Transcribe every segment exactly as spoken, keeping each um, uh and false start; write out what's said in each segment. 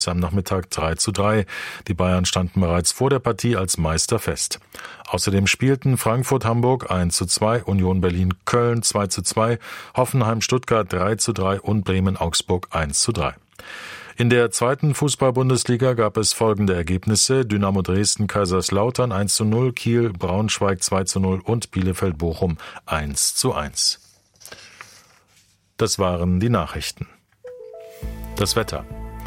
am Nachmittag drei zu drei. Die Bayern standen bereits vor der Partie als Meister fest. Außerdem spielten Frankfurt-Hamburg eins zu zwei, Union Berlin-Köln zwei zu zwei, Hoffenheim-Stuttgart drei zu drei und Bremen-Augsburg eins zu drei. In der zweiten Fußball-Bundesliga gab es folgende Ergebnisse: Dynamo Dresden-Kaiserslautern eins zu null, Kiel-Braunschweig zwei zu null und Bielefeld-Bochum eins zu eins. Das waren die Nachrichten. Das Wetter.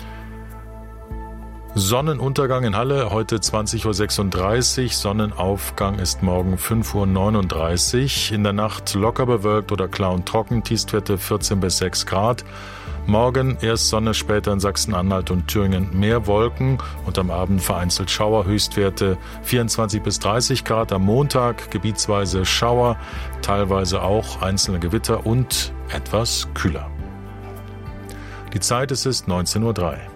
Sonnenuntergang in Halle heute zwanzig Uhr sechsunddreißig, Sonnenaufgang ist morgen fünf Uhr neununddreißig, in der Nacht locker bewölkt oder klar und trocken, Tiefstwerte vierzehn bis sechs Grad. Morgen erst Sonne, später in Sachsen-Anhalt und Thüringen mehr Wolken und am Abend vereinzelt Schauer, Höchstwerte vierundzwanzig bis dreißig Grad. Am Montag gebietsweise Schauer, teilweise auch einzelne Gewitter und etwas kühler. Die Zeit es ist neunzehn Uhr drei.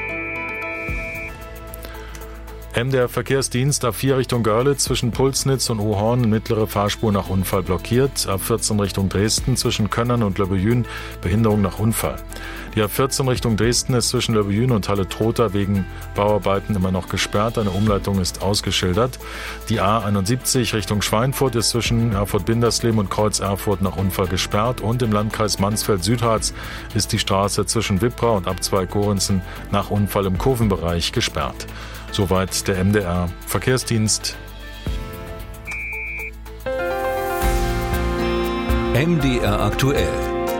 M D R Verkehrsdienst A vier Richtung Görlitz zwischen Pulsnitz und Ohorn, mittlere Fahrspur nach Unfall blockiert. A vierzehn Richtung Dresden zwischen Könnern und Löbejün, Behinderung nach Unfall. Die A vierzehn Richtung Dresden ist zwischen Löbejün und Halle-Trotha wegen Bauarbeiten immer noch gesperrt. Eine Umleitung ist ausgeschildert. Die A einundsiebzig Richtung Schweinfurt ist zwischen Erfurt-Bindersleben und Kreuz Erfurt nach Unfall gesperrt. Und im Landkreis Mansfeld-Südharz ist die Straße zwischen Wippra und Abzweig Gorenzen nach Unfall im Kurvenbereich gesperrt. Soweit der M D R Verkehrsdienst. M D R aktuell.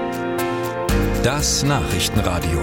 Das Nachrichtenradio.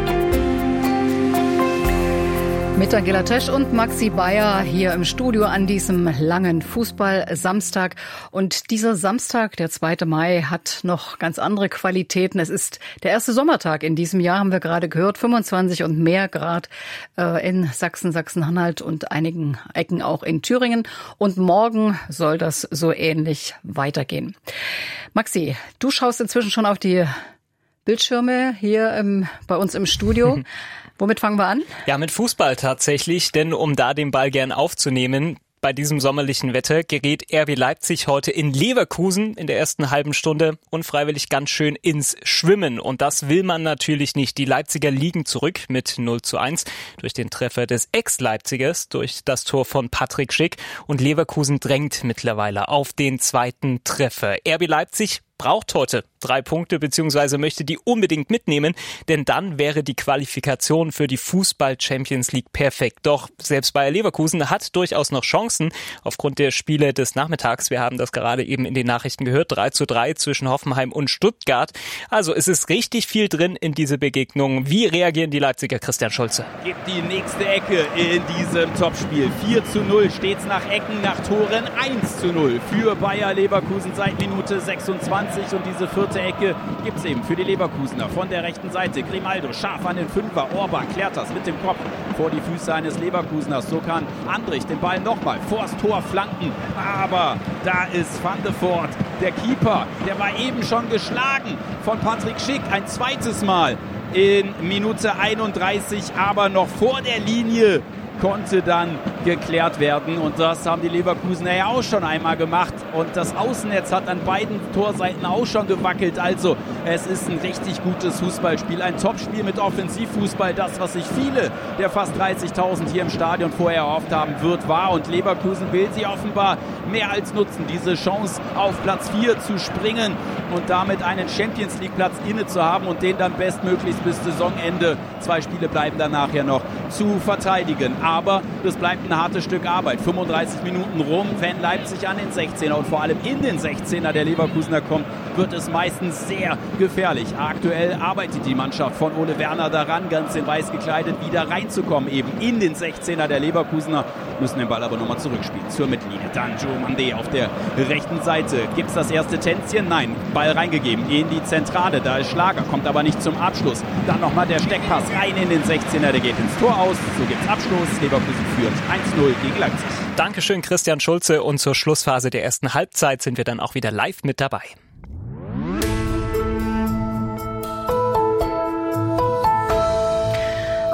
Mit Angela Tesch und Maxi Bayer hier im Studio an diesem langen Fußball-Samstag. Und dieser Samstag, der zweite Mai, hat noch ganz andere Qualitäten. Es ist der erste Sommertag in diesem Jahr, haben wir gerade gehört. fünfundzwanzig und mehr Grad äh, in Sachsen, Sachsen-Anhalt und einigen Ecken auch in Thüringen. Und morgen soll das so ähnlich weitergehen. Maxi, du schaust inzwischen schon auf die Bildschirme hier im, bei uns im Studio. Womit fangen wir an? Ja, mit Fußball tatsächlich, denn um da den Ball gern aufzunehmen, bei diesem sommerlichen Wetter gerät R B Leipzig heute in Leverkusen in der ersten halben Stunde unfreiwillig ganz schön ins Schwimmen. Und das will man natürlich nicht. Die Leipziger liegen zurück mit null zu eins durch den Treffer des Ex-Leipzigers, durch das Tor von Patrick Schick. Und Leverkusen drängt mittlerweile auf den zweiten Treffer. R B Leipzig braucht heute drei Punkte, beziehungsweise möchte die unbedingt mitnehmen, denn dann wäre die Qualifikation für die Fußball-Champions League perfekt. Doch selbst Bayer Leverkusen hat durchaus noch Chancen aufgrund der Spiele des Nachmittags. Wir haben das gerade eben in den Nachrichten gehört, drei zu drei zwischen Hoffenheim und Stuttgart. Also es ist richtig viel drin in diese Begegnung. Wie reagieren die Leipziger? Christian Schulze. Gibt die nächste Ecke in diesem Topspiel. vier zu null steht's nach Ecken, nach Toren. eins zu null für Bayer Leverkusen seit Minute sechsundzwanzig. Und diese vierte Ecke gibt es eben für die Leverkusener von der rechten Seite. Grimaldo scharf an den Fünfer. Orbach klärt das mit dem Kopf vor die Füße eines Leverkuseners. So kann Andrich den Ball nochmal vors Tor flanken. Aber da ist Van de Voort, der Keeper. Der war eben schon geschlagen von Patrick Schick. Ein zweites Mal in Minute einunddreißig, aber noch vor der Linie konnte dann geklärt werden. Und das haben die Leverkusener ja auch schon einmal gemacht. Und das Außennetz hat an beiden Torseiten auch schon gewackelt. Also es ist ein richtig gutes Fußballspiel. Ein Topspiel mit Offensivfußball. Das, was sich viele der fast dreißigtausend hier im Stadion vorher erhofft haben, wird wahr. Und Leverkusen will sie offenbar mehr als nutzen, diese Chance auf Platz vier zu springen und damit einen Champions-League-Platz inne zu haben und den dann bestmöglichst bis Saisonende, zwei Spiele bleiben danach ja noch, zu verteidigen. Aber das bleibt ein hartes Stück Arbeit. fünfunddreißig Minuten rum, wenn Leipzig an den sechzehner und vor allem in den sechzehner der Leverkusener kommt, wird es meistens sehr gefährlich. Aktuell arbeitet die Mannschaft von Ole Werner daran, ganz in weiß gekleidet wieder reinzukommen, eben in den sechzehner der Leverkusener. Müssen den Ball aber nochmal zurückspielen zur Mittellinie. Dann Joe Mandé auf der rechten Seite. Gibt es das erste Tänzchen? Nein. Ball reingegeben in die Zentrale. Da ist Schlager, kommt aber nicht zum Abschluss. Dann nochmal der Steckpass rein in den sechzehner. Der geht ins Tor aus. So gibt's Abschluss. Leverkusen führt eins null gegen Leipzig. Dankeschön, Christian Schulze. Und zur Schlussphase der ersten Halbzeit sind wir dann auch wieder live mit dabei.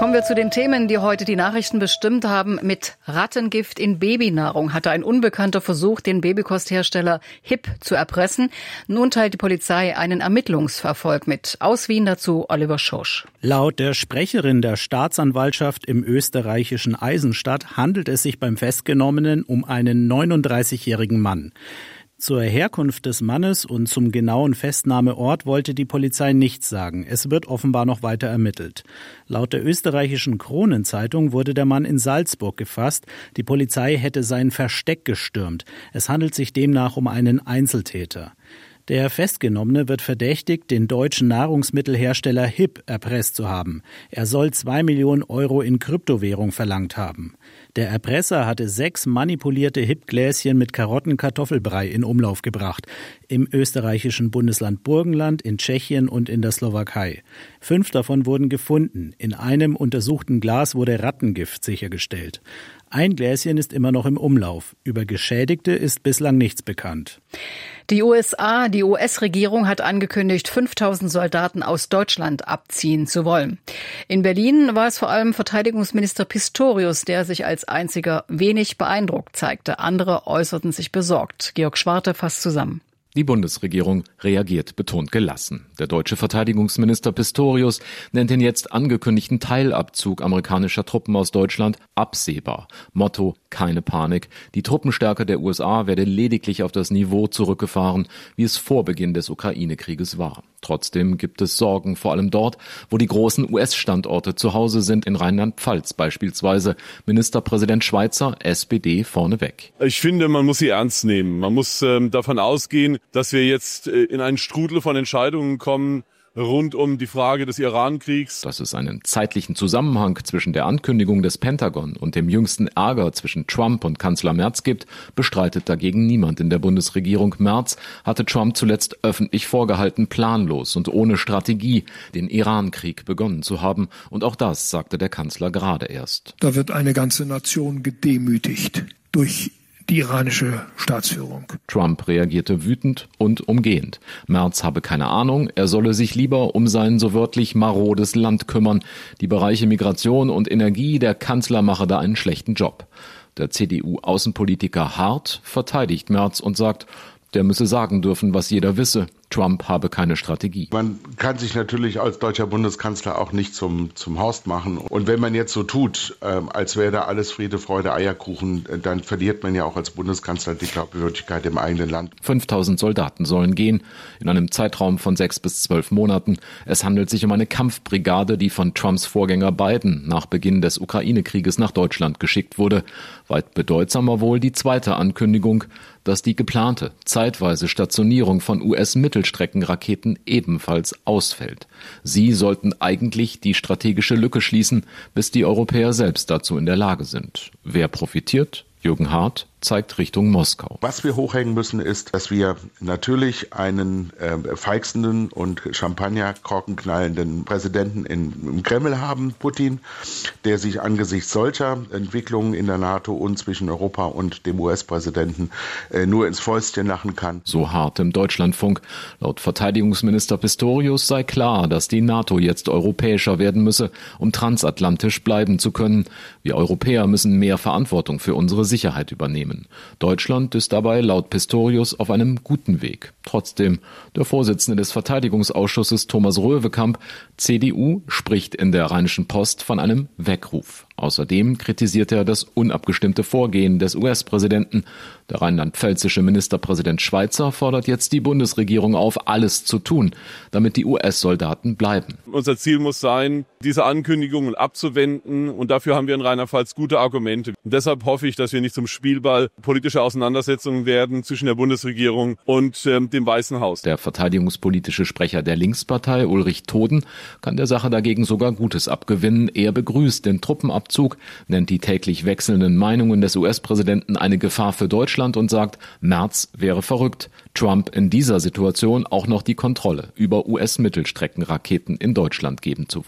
Kommen wir zu den Themen, die heute die Nachrichten bestimmt haben. Mit Rattengift in Babynahrung hatte ein Unbekannter versucht, den Babykosthersteller H I P zu erpressen. Nun teilt die Polizei einen Ermittlungsverfolg mit. Aus Wien dazu Oliver Schosch. Laut der Sprecherin der Staatsanwaltschaft im österreichischen Eisenstadt handelt es sich beim Festgenommenen um einen neununddreißigjährigen Mann. Zur Herkunft des Mannes und zum genauen Festnahmeort wollte die Polizei nichts sagen. Es wird offenbar noch weiter ermittelt. Laut der österreichischen Kronenzeitung wurde der Mann in Salzburg gefasst. Die Polizei hätte sein Versteck gestürmt. Es handelt sich demnach um einen Einzeltäter. Der Festgenommene wird verdächtigt, den deutschen Nahrungsmittelhersteller H I P erpresst zu haben. Er soll zwei Millionen Euro in Kryptowährung verlangt haben. Der Erpresser hatte sechs manipulierte H I P-Gläschen mit Karottenkartoffelbrei in Umlauf gebracht. Im österreichischen Bundesland Burgenland, in Tschechien und in der Slowakei. Fünf davon wurden gefunden. In einem untersuchten Glas wurde Rattengift sichergestellt. Ein Gläschen ist immer noch im Umlauf. Über Geschädigte ist bislang nichts bekannt. Die U S A, die U S-Regierung hat angekündigt, fünftausend Soldaten aus Deutschland abziehen zu wollen. In Berlin war es vor allem Verteidigungsminister Pistorius, der sich als einziger wenig beeindruckt zeigte. Andere äußerten sich besorgt. Georg Schwarte fasst zusammen. Die Bundesregierung reagiert betont gelassen. Der deutsche Verteidigungsminister Pistorius nennt den jetzt angekündigten Teilabzug amerikanischer Truppen aus Deutschland absehbar. Motto: keine Panik. Die Truppenstärke der U S A werde lediglich auf das Niveau zurückgefahren, wie es vor Beginn des Ukraine-Krieges war. Trotzdem gibt es Sorgen, vor allem dort, wo die großen U S-Standorte zu Hause sind, in Rheinland-Pfalz beispielsweise. Ministerpräsident Schweizer, S P D, vorneweg. Ich finde, man muss sie ernst nehmen. Man muss ähm, davon ausgehen, dass wir jetzt äh, in einen Strudel von Entscheidungen kommen, rund um die Frage des Iran-Kriegs. Dass es einen zeitlichen Zusammenhang zwischen der Ankündigung des Pentagon und dem jüngsten Ärger zwischen Trump und Kanzler Merz gibt, bestreitet dagegen niemand in der Bundesregierung. Merz hatte Trump zuletzt öffentlich vorgehalten, planlos und ohne Strategie den Iran-Krieg begonnen zu haben. Und auch das sagte der Kanzler gerade erst. Da wird eine ganze Nation gedemütigt durch die iranische Staatsführung. Trump reagierte wütend und umgehend. Merz habe keine Ahnung, er solle sich lieber um sein so wörtlich marodes Land kümmern. Die Bereiche Migration und Energie, der Kanzler mache da einen schlechten Job. Der C D U-Außenpolitiker Hart verteidigt Merz und sagt, der müsse sagen dürfen, was jeder wisse. Trump habe keine Strategie. Man kann sich natürlich als deutscher Bundeskanzler auch nicht zum, zum Horst machen. Und wenn man jetzt so tut, äh, als wäre da alles Friede, Freude, Eierkuchen, äh, dann verliert man ja auch als Bundeskanzler die Glaubwürdigkeit im eigenen Land. fünftausend Soldaten sollen gehen, in einem Zeitraum von sechs bis zwölf Monaten. Es handelt sich um eine Kampfbrigade, die von Trumps Vorgänger Biden nach Beginn des Ukraine-Krieges nach Deutschland geschickt wurde. Weit bedeutsamer wohl die zweite Ankündigung, dass die geplante zeitweise Stationierung von U S-Mittelstreckenraketen ebenfalls ausfällt. Sie sollten eigentlich die strategische Lücke schließen, bis die Europäer selbst dazu in der Lage sind. Wer profitiert? Jürgen Hart zeigt Richtung Moskau. Was wir hochhängen müssen, ist, dass wir natürlich einen äh, feixenden und Champagnerkorkenknallenden Präsidenten in, im Kreml haben, Putin, der sich angesichts solcher Entwicklungen in der NATO und zwischen Europa und dem U S-Präsidenten äh, nur ins Fäustchen lachen kann. So Hart im Deutschlandfunk. Laut Verteidigungsminister Pistorius sei klar, dass die NATO jetzt europäischer werden müsse, um transatlantisch bleiben zu können. Wir Europäer müssen mehr Verantwortung für unsere Sicherheit übernehmen. Deutschland ist dabei laut Pistorius auf einem guten Weg. Trotzdem, der Vorsitzende des Verteidigungsausschusses Thomas Röwekamp, C D U, spricht in der Rheinischen Post von einem Weckruf. Außerdem kritisiert er das unabgestimmte Vorgehen des U S-Präsidenten. Der rheinland-pfälzische Ministerpräsident Schweizer fordert jetzt die Bundesregierung auf, alles zu tun, damit die U S-Soldaten bleiben. Unser Ziel muss sein, diese Ankündigungen abzuwenden, und dafür haben wir in Rheinland-Pfalz gute Argumente. Und deshalb hoffe ich, dass wir nicht zum Spielball politischer Auseinandersetzungen werden zwischen der Bundesregierung und ähm, dem Weißen Haus. Der verteidigungspolitische Sprecher der Linkspartei, Ulrich Toden, kann der Sache dagegen sogar Gutes abgewinnen. Er begrüßt den Truppenabzug, nennt die täglich wechselnden Meinungen des U S-Präsidenten eine Gefahr für Deutschland und sagt, Merz wäre verrückt, Trump in dieser Situation auch noch die Kontrolle über U S-Mittelstreckenraketen in Deutschland geben zu wollen.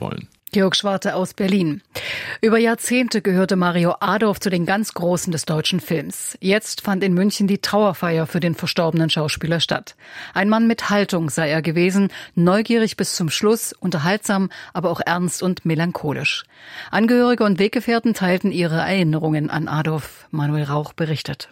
Georg Schwarte aus Berlin. Über Jahrzehnte gehörte Mario Adorf zu den ganz Großen des deutschen Films. Jetzt fand in München die Trauerfeier für den verstorbenen Schauspieler statt. Ein Mann mit Haltung sei er gewesen, neugierig bis zum Schluss, unterhaltsam, aber auch ernst und melancholisch. Angehörige und Weggefährten teilten ihre Erinnerungen an Adorf. Manuel Rauch berichtet.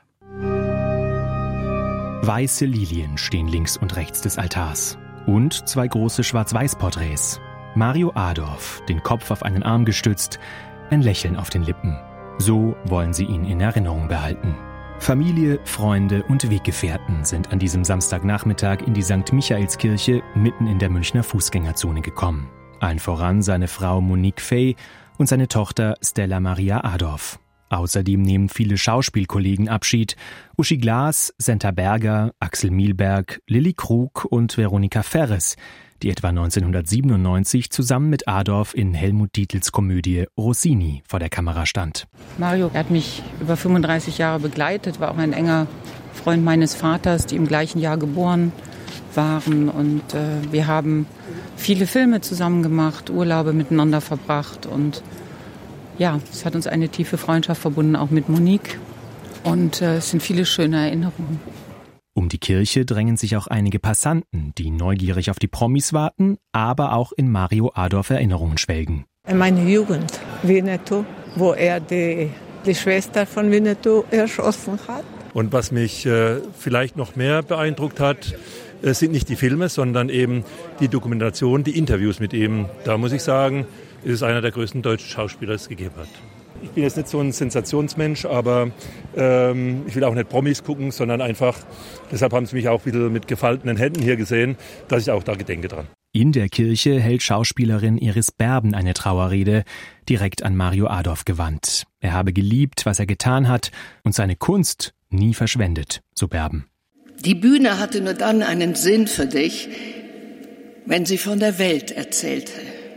Weiße Lilien stehen links und rechts des Altars. Und zwei große Schwarz-Weiß-Porträts. Mario Adorf, den Kopf auf einen Arm gestützt, ein Lächeln auf den Lippen. So wollen sie ihn in Erinnerung behalten. Familie, Freunde und Weggefährten sind an diesem Samstagnachmittag in die Sankt Michaelskirche mitten in der Münchner Fußgängerzone gekommen. Allen voran seine Frau Monique Fey und seine Tochter Stella Maria Adorf. Außerdem nehmen viele Schauspielkollegen Abschied. Uschi Glas, Senta Berger, Axel Mielberg, Lilli Krug und Veronika Ferres, die etwa neunzehnhundertsiebenundneunzig zusammen mit Adorf in Helmut Dietls Komödie Rossini vor der Kamera stand. Mario hat mich über fünfunddreißig Jahre begleitet, war auch ein enger Freund meines Vaters, die im gleichen Jahr geboren waren. Und äh, wir haben viele Filme zusammen gemacht, Urlaube miteinander verbracht. Und ja, es hat uns eine tiefe Freundschaft verbunden, auch mit Monique. Und äh, es sind viele schöne Erinnerungen. Um die Kirche drängen sich auch einige Passanten, die neugierig auf die Promis warten, aber auch in Mario Adorf Erinnerungen schwelgen. In meiner Jugend, Winnetou, wo er die, die Schwester von Winnetou erschossen hat. Und was mich äh, vielleicht noch mehr beeindruckt hat, äh, sind nicht die Filme, sondern eben die Dokumentation, die Interviews mit ihm. Da muss ich sagen, ist es einer der größten deutschen Schauspieler, die es gegeben hat. Ich bin jetzt nicht so ein Sensationsmensch, aber ähm, ich will auch nicht Promis gucken, sondern einfach, deshalb haben sie mich auch wieder mit gefalteten Händen hier gesehen, dass ich auch da gedenke dran. In der Kirche hält Schauspielerin Iris Berben eine Trauerrede, direkt an Mario Adorf gewandt. Er habe geliebt, was er getan hat und seine Kunst nie verschwendet, so Berben. Die Bühne hatte nur dann einen Sinn für dich, wenn sie von der Welt erzählte.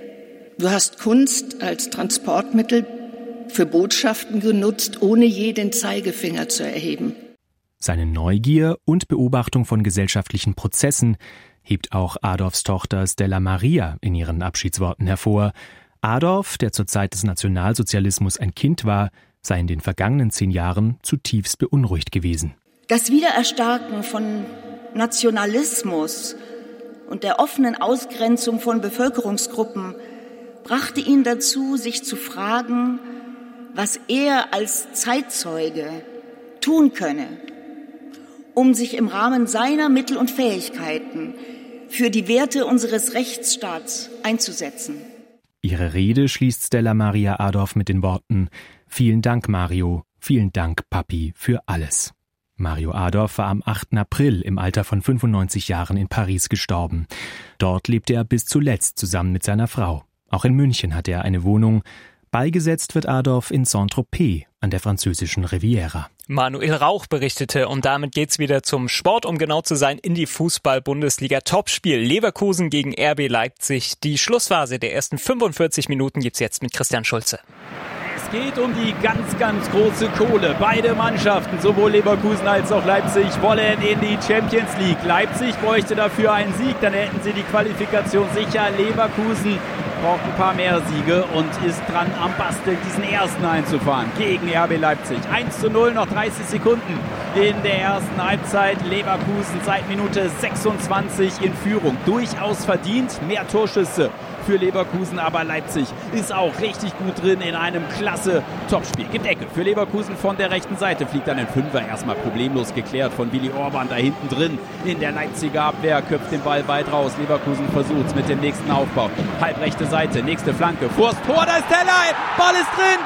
Du hast Kunst als Transportmittel für Botschaften genutzt, ohne je den Zeigefinger zu erheben. Seine Neugier und Beobachtung von gesellschaftlichen Prozessen hebt auch Adorfs Tochter Stella Maria in ihren Abschiedsworten hervor. Adorf, der zur Zeit des Nationalsozialismus ein Kind war, sei in den vergangenen zehn Jahren zutiefst beunruhigt gewesen. Das Wiedererstarken von Nationalismus und der offenen Ausgrenzung von Bevölkerungsgruppen brachte ihn dazu, sich zu fragen, was er als Zeitzeuge tun könne, um sich im Rahmen seiner Mittel und Fähigkeiten für die Werte unseres Rechtsstaats einzusetzen. Ihre Rede schließt Stella Maria Adorf mit den Worten: Vielen Dank, Mario, vielen Dank, Papi, für alles. Mario Adorf war am achten April im Alter von fünfundneunzig Jahren in Paris gestorben. Dort lebte er bis zuletzt zusammen mit seiner Frau. Auch in München hatte er eine Wohnung. Beigesetzt wird Adorf in Saint-Tropez an der französischen Riviera. Manuel Rauch berichtete und damit geht's wieder zum Sport, um genau zu sein, in die Fußball-Bundesliga-Topspiel. Leverkusen gegen R B Leipzig. Die Schlussphase der ersten fünfundvierzig Minuten gibt's jetzt mit Christian Schulze. Es geht um die ganz, ganz große Kohle. Beide Mannschaften, sowohl Leverkusen als auch Leipzig, wollen in die Champions League. Leipzig bräuchte dafür einen Sieg, dann hätten sie die Qualifikation sicher. Leverkusen braucht ein paar mehr Siege und ist dran am Basteln, diesen ersten einzufahren gegen R B Leipzig. eins zu null, noch dreißig Sekunden in der ersten Halbzeit. Leverkusen seit Minute sechsundzwanzig in Führung. Durchaus verdient, mehr Torschüsse für Leverkusen, aber Leipzig ist auch richtig gut drin in einem klasse Topspiel. Gibt Ecke für Leverkusen von der rechten Seite, fliegt dann ein Fünfer, erstmal problemlos geklärt von Willi Orban da hinten drin in der Leipziger Abwehr, köpft den Ball weit raus. Leverkusen versucht es mit dem nächsten Aufbau. Halbrechte Seite, nächste Flanke, vors Tor, da ist Teller, Ball ist drin,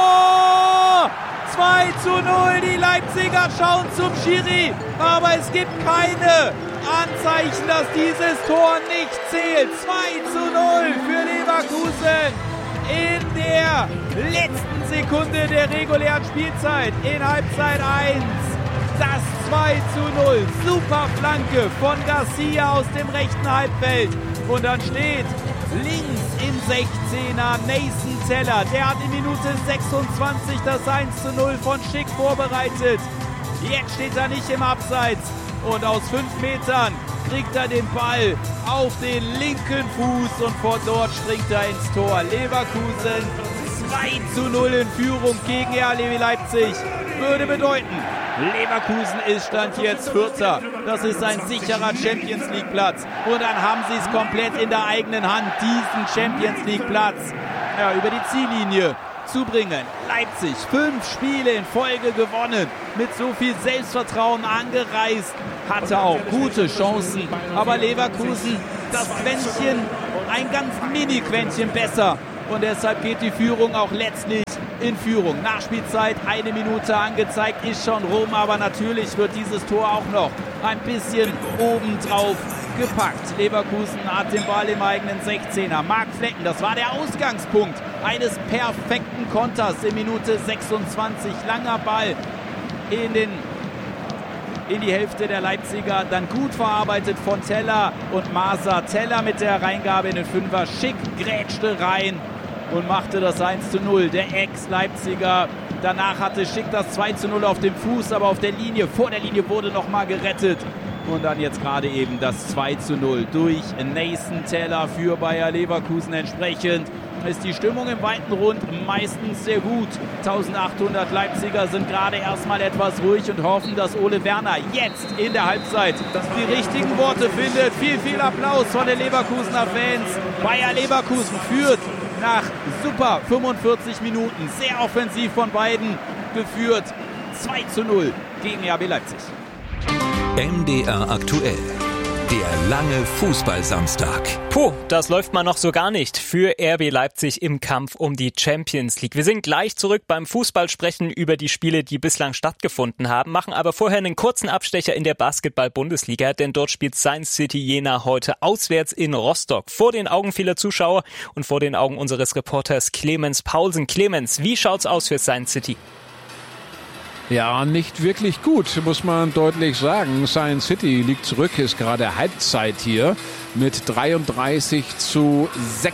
Tor! zwei zu null, die Leipziger schauen zum Schiri, aber es gibt keine Anzeichen, dass dieses Tor nicht zählt. zwei zu null für Leverkusen in der letzten Sekunde der regulären Spielzeit in Halbzeit eins. Das zwei zu null. Super Flanke von Garcia aus dem rechten Halbfeld. Und dann steht links im sechzehner Mason Teller. Der hat in Minute sechsundzwanzig das eins zu null von Schick vorbereitet. Jetzt steht er nicht im Abseits. Und aus fünf Metern kriegt er den Ball auf den linken Fuß und von dort springt er ins Tor. Leverkusen zwei zu null in Führung gegen R B Leipzig. Würde bedeuten, Leverkusen ist Stand jetzt Vierter. Das ist ein sicherer Champions-League-Platz. Und dann haben sie es komplett in der eigenen Hand, diesen Champions-League-Platz ja, über die Ziellinie zu bringen. Leipzig, fünf Spiele in Folge gewonnen, mit so viel Selbstvertrauen angereist, hatte auch gute Chancen. Aber Leverkusen, das Quäntchen, ein ganz Mini-Quäntchen besser. Und deshalb geht die Führung auch letztlich in Führung. Nachspielzeit, eine Minute angezeigt, ist schon rum, aber natürlich wird dieses Tor auch noch ein bisschen obendrauf gepackt. Leverkusen hat den Ball im eigenen sechzehner. Marc Flecken, das war der Ausgangspunkt eines perfekten Konters in Minute sechsundzwanzig. Langer Ball in den in die Hälfte der Leipziger, dann gut verarbeitet von Teller und Maser. Teller mit der Reingabe in den Fünfer, Schick grätschte rein und machte das eins zu null. Der Ex-Leipziger, danach hatte Schick das zwei zu null auf dem Fuß, aber auf der Linie, vor der Linie wurde nochmal gerettet. Und dann jetzt gerade eben das zwei zu null durch Nathan Teller für Bayer Leverkusen. Entsprechend ist die Stimmung im weiten Rund meistens sehr gut. eintausendachthundert Leipziger sind gerade erstmal etwas ruhig und hoffen, dass Ole Werner jetzt in der Halbzeit die richtigen Worte findet. Viel, viel Applaus von den Leverkusener Fans. Bayer Leverkusen führt nach super fünfundvierzig Minuten. Sehr offensiv von beiden geführt. zwei zu null gegen R B Leipzig. M D R aktuell. Der lange Fußballsamstag. Puh, das läuft mal noch so gar nicht für R B Leipzig im Kampf um die Champions League. Wir sind gleich zurück beim Fußball, sprechen über die Spiele, die bislang stattgefunden haben, machen aber vorher einen kurzen Abstecher in der Basketball-Bundesliga, denn dort spielt Science City Jena heute auswärts in Rostock. Vor den Augen vieler Zuschauer und vor den Augen unseres Reporters Clemens Paulsen. Clemens, wie schaut's aus für Science City? Ja, nicht wirklich gut, muss man deutlich sagen. Science City liegt zurück, ist gerade Halbzeit hier mit dreiunddreißig zu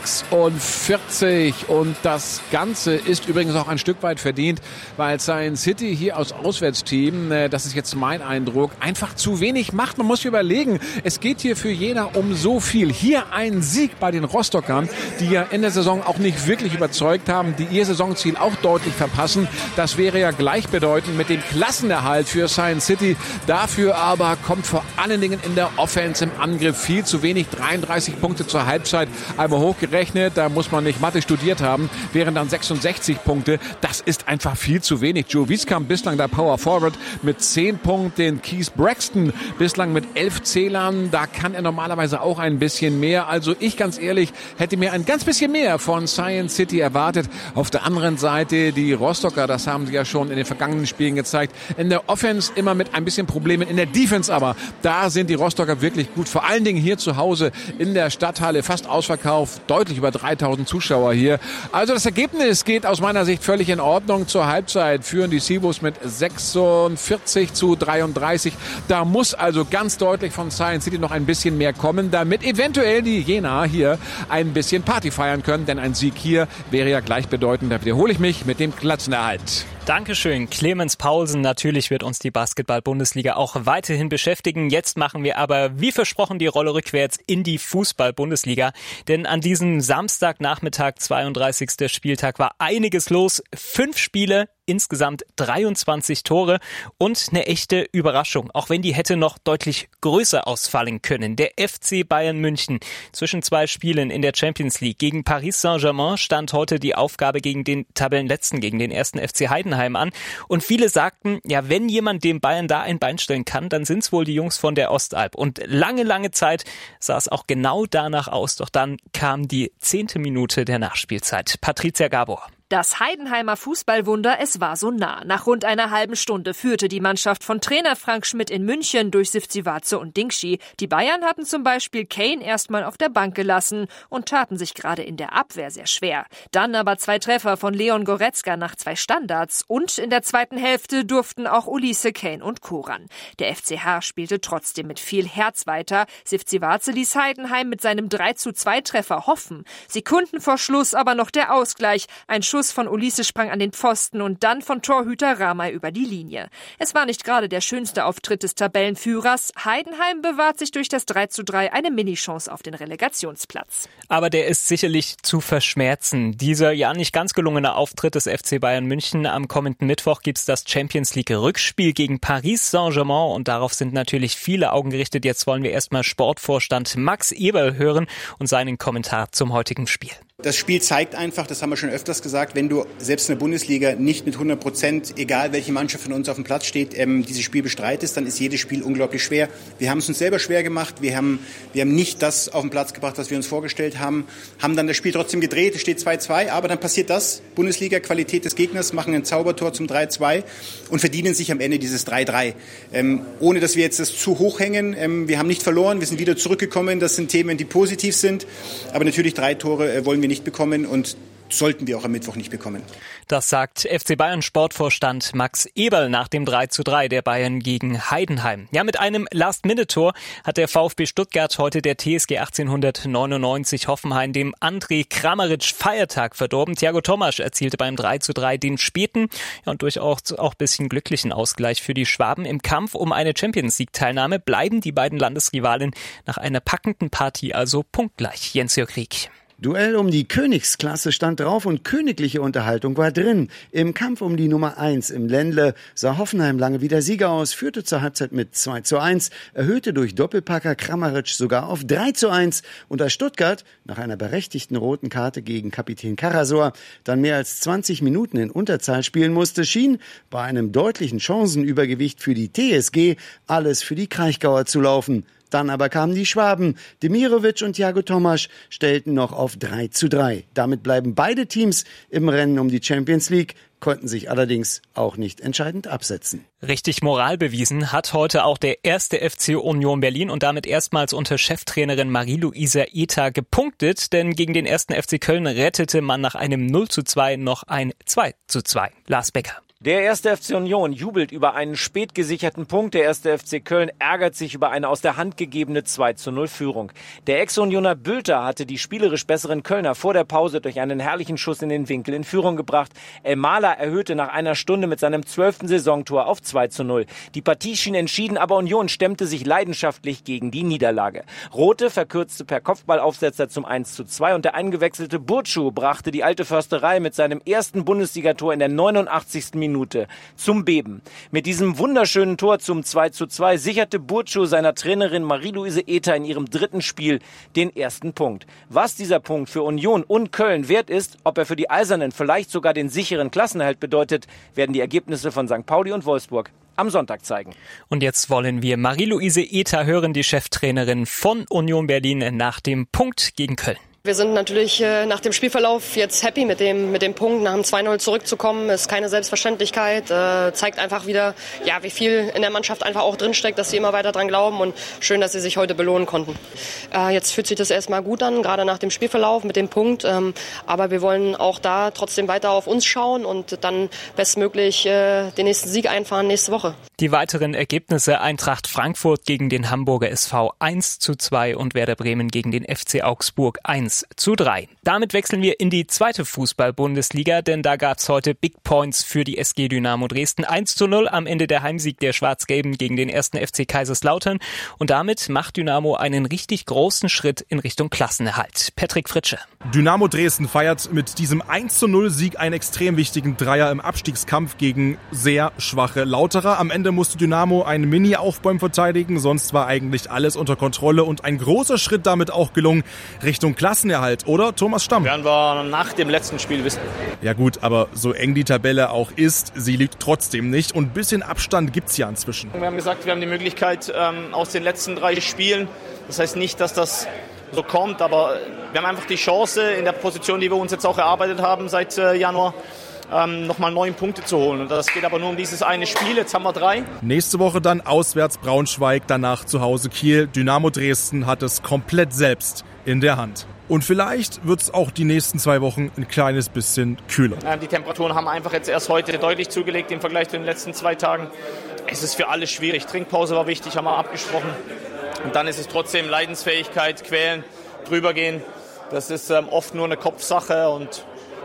sechsundvierzig. Und das Ganze ist übrigens auch ein Stück weit verdient, weil Science City hier als Auswärtsteam, das ist jetzt mein Eindruck, einfach zu wenig macht. Man muss sich überlegen, es geht hier für Jena um so viel. Hier ein Sieg bei den Rostockern, die ja in der Saison auch nicht wirklich überzeugt haben, die ihr Saisonziel auch deutlich verpassen. Das wäre ja gleichbedeutend mit dem Klassenerhalt für Science City. Dafür aber kommt vor allen Dingen in der Offense im Angriff viel zu wenig. dreiunddreißig Punkte zur Halbzeit, einmal hochgerechnet, da muss man nicht Mathe studiert haben, wären dann sechsundsechzig Punkte. Das ist einfach viel zu wenig. Joe Wieskamp bislang der Power Forward mit zehn Punkten, Keith Braxton bislang mit elf Zählern, da kann er normalerweise auch ein bisschen mehr. Also ich ganz ehrlich hätte mir ein ganz bisschen mehr von Science City erwartet. Auf der anderen Seite die Rostocker, das haben sie ja schon in den vergangenen Spielen gezeigt, in der Offense immer mit ein bisschen Problemen, in der Defense aber, da sind die Rostocker wirklich gut, vor allen Dingen hier zu Hause in der Stadthalle, fast ausverkauft, deutlich über dreitausend Zuschauer hier. Also das Ergebnis geht aus meiner Sicht völlig in Ordnung. Zur Halbzeit führen die Seawolves mit sechsundvierzig zu dreiunddreißig. Da muss also ganz deutlich von Science City noch ein bisschen mehr kommen, damit eventuell die Jena hier ein bisschen Party feiern können, denn ein Sieg hier wäre ja gleichbedeutend, da wiederhole ich mich, mit dem Klassenerhalt. Dankeschön, Clemens Paulsen. Natürlich wird uns die Basketball-Bundesliga auch weiterhin beschäftigen. Jetzt machen wir aber, wie versprochen, die Rolle rückwärts in die Fußball-Bundesliga. Denn an diesem Samstagnachmittag, zweiunddreißigster Spieltag, war einiges los. Fünf Spiele, insgesamt dreiundzwanzig Tore und eine echte Überraschung, auch wenn die hätte noch deutlich größer ausfallen können. Der F C Bayern München zwischen zwei Spielen in der Champions League gegen Paris Saint-Germain stand heute die Aufgabe gegen den Tabellenletzten, gegen den ersten F C Heidenheim an. Und viele sagten, ja, wenn jemand dem Bayern da ein Bein stellen kann, dann sind es wohl die Jungs von der Ostalb. Und lange, lange Zeit sah es auch genau danach aus. Doch dann kam die zehnte Minute der Nachspielzeit. Patricia Gabor. Das Heidenheimer Fußballwunder, es war so nah. Nach rund einer halben Stunde führte die Mannschaft von Trainer Frank Schmidt in München durch Sivcivace und Dingschi. Die Bayern hatten zum Beispiel Kane erstmal auf der Bank gelassen und taten sich gerade in der Abwehr sehr schwer. Dann aber zwei Treffer von Leon Goretzka nach zwei Standards und in der zweiten Hälfte durften auch Ulisse, Kane und Co. ran. Der F C H spielte trotzdem mit viel Herz weiter. Sivcivace ließ Heidenheim mit seinem drei zu zwei Treffer hoffen. Sekunden vor Schluss aber noch der Ausgleich. Ein Schuss Schuss von Ulisse sprang an den Pfosten und dann von Torhüter Ramay über die Linie. Es war nicht gerade der schönste Auftritt des Tabellenführers. Heidenheim bewahrt sich durch das drei zu drei eine Minichance auf den Relegationsplatz. Aber der ist sicherlich zu verschmerzen. Dieser ja nicht ganz gelungene Auftritt des F C Bayern München. Am kommenden Mittwoch gibt's das Champions League Rückspiel gegen Paris Saint-Germain und darauf sind natürlich viele Augen gerichtet. Jetzt wollen wir erstmal Sportvorstand Max Eberl hören und seinen Kommentar zum heutigen Spiel. Das Spiel zeigt einfach, das haben wir schon öfters gesagt, wenn du selbst in der Bundesliga nicht mit hundert Prozent, egal welche Mannschaft von uns auf dem Platz steht, ähm, dieses Spiel bestreitest, dann ist jedes Spiel unglaublich schwer. Wir haben es uns selber schwer gemacht, wir haben, wir haben nicht das auf den Platz gebracht, was wir uns vorgestellt haben, haben dann das Spiel trotzdem gedreht, es steht zwei zwei, aber dann passiert das, Bundesliga, Qualität des Gegners, machen ein Zaubertor zum drei zwei und verdienen sich am Ende dieses drei drei. Ähm, ohne dass wir jetzt das zu hoch hängen, ähm, wir haben nicht verloren, wir sind wieder zurückgekommen, das sind Themen, die positiv sind, aber natürlich drei Tore äh, wollen wir nicht bekommen und sollten wir auch am Mittwoch nicht bekommen. Das sagt F C Bayern Sportvorstand Max Eberl nach dem drei zu drei der Bayern gegen Heidenheim. Ja, mit einem Last-Minute-Tor hat der VfB Stuttgart heute der T S G achtzehnhundertneunundneunzig Hoffenheim dem André Kramaric Feiertag verdorben. Thiago Tomasch erzielte beim drei zu drei den späten ja, und durchaus auch ein bisschen glücklichen Ausgleich für die Schwaben. Im Kampf um eine Champions-League-Teilnahme bleiben die beiden Landesrivalen nach einer packenden Partie also punktgleich. Jens-Jörg Rieck. Duell um die Königsklasse stand drauf und königliche Unterhaltung war drin. Im Kampf um die Nummer eins im Ländle sah Hoffenheim lange wieder Sieger aus, führte zur Halbzeit mit zwei zu eins, erhöhte durch Doppelpacker Kramaric sogar auf drei zu eins und als Stuttgart nach einer berechtigten roten Karte gegen Kapitän Karasor dann mehr als zwanzig Minuten in Unterzahl spielen musste, schien bei einem deutlichen Chancenübergewicht für die T S G alles für die Kraichgauer zu laufen. Dann aber kamen die Schwaben. Demirovic und Thiago Tomasch stellten noch auf drei zu drei. Damit bleiben beide Teams im Rennen um die Champions League, konnten sich allerdings auch nicht entscheidend absetzen. Richtig Moral bewiesen hat heute auch der erste F C Union Berlin und damit erstmals unter Cheftrainerin Marie-Louise Eta gepunktet, denn gegen den ersten F C Köln rettete man nach einem null zu zwei noch ein zwei zu zwei. Lars Becker. Der erste F C Union jubelt über einen spät gesicherten Punkt. Der erste F C Köln ärgert sich über eine aus der Hand gegebene zwei zu null Führung. Der Ex-Unioner Bülter hatte die spielerisch besseren Kölner vor der Pause durch einen herrlichen Schuss in den Winkel in Führung gebracht. El Mala erhöhte nach einer Stunde mit seinem zwölften Saisontor auf zwei zu null. Die Partie schien entschieden, aber Union stemmte sich leidenschaftlich gegen die Niederlage. Rote verkürzte per Kopfballaufsetzer zum eins zu zwei und der eingewechselte Burcu brachte die alte Försterei mit seinem ersten Bundesligator in der neunundachtzigsten Minute zum Beben. Mit diesem wunderschönen Tor zum zwei zu zwei sicherte Burcu seiner Trainerin Marie-Louise Eta in ihrem dritten Spiel den ersten Punkt. Was dieser Punkt für Union und Köln wert ist, ob er für die Eisernen vielleicht sogar den sicheren Klassenerhalt bedeutet, werden die Ergebnisse von Sankt Pauli und Wolfsburg am Sonntag zeigen. Und jetzt wollen wir Marie-Louise Eta hören, die Cheftrainerin von Union Berlin nach dem Punkt gegen Köln. Wir sind natürlich äh, nach dem Spielverlauf jetzt happy mit dem mit dem Punkt. Nach dem zwei null zurückzukommen, ist keine Selbstverständlichkeit. Äh, zeigt einfach wieder, ja, wie viel in der Mannschaft einfach auch drinsteckt, dass sie immer weiter dran glauben. Und schön, dass sie sich heute belohnen konnten. Äh, jetzt fühlt sich das erstmal gut an, gerade nach dem Spielverlauf mit dem Punkt. Ähm, aber wir wollen auch da trotzdem weiter auf uns schauen und dann bestmöglich äh, den nächsten Sieg einfahren nächste Woche. Die weiteren Ergebnisse: Eintracht Frankfurt gegen den Hamburger S V eins zu zwei und Werder Bremen gegen den F C Augsburg eins zu drei. Damit wechseln wir in die zweite Fußball-Bundesliga, denn da gab es heute Big Points für die S G Dynamo Dresden. eins zu null am Ende der Heimsieg der Schwarz-Gelben gegen den ersten F C Kaiserslautern. Und damit macht Dynamo einen richtig großen Schritt in Richtung Klassenerhalt. Patrick Fritsche. Dynamo Dresden feiert mit diesem eins zu null Sieg einen extrem wichtigen Dreier im Abstiegskampf gegen sehr schwache Lauterer. Am Ende musste Dynamo einen Mini-Aufbäum verteidigen, sonst war eigentlich alles unter Kontrolle und ein großer Schritt damit auch gelungen Richtung Klassenerhalt. Oder, Thomas Stamm? Werden wir nach dem letzten Spiel wissen. Ja gut, aber so eng die Tabelle auch ist, sie liegt trotzdem nicht und ein bisschen Abstand gibt's ja inzwischen. Wir haben gesagt, wir haben die Möglichkeit ähm, aus den letzten drei Spielen. Das heißt nicht, dass das so kommt, aber wir haben einfach die Chance in der Position, die wir uns jetzt auch erarbeitet haben seit äh, Januar, ähm, nochmal neun Punkte zu holen. Und das geht aber nur um dieses eine Spiel. Jetzt haben wir drei. Nächste Woche dann auswärts Braunschweig, danach zu Hause Kiel. Dynamo Dresden hat es komplett selbst in der Hand. Und vielleicht wird es auch die nächsten zwei Wochen ein kleines bisschen kühler. Ja, die Temperaturen haben einfach jetzt erst heute deutlich zugelegt im Vergleich zu den letzten zwei Tagen. Es ist für alle schwierig. Trinkpause war wichtig, haben wir abgesprochen. Und dann ist es trotzdem Leidensfähigkeit, quälen, drüber gehen. Das ist ähm, oft nur eine Kopfsache und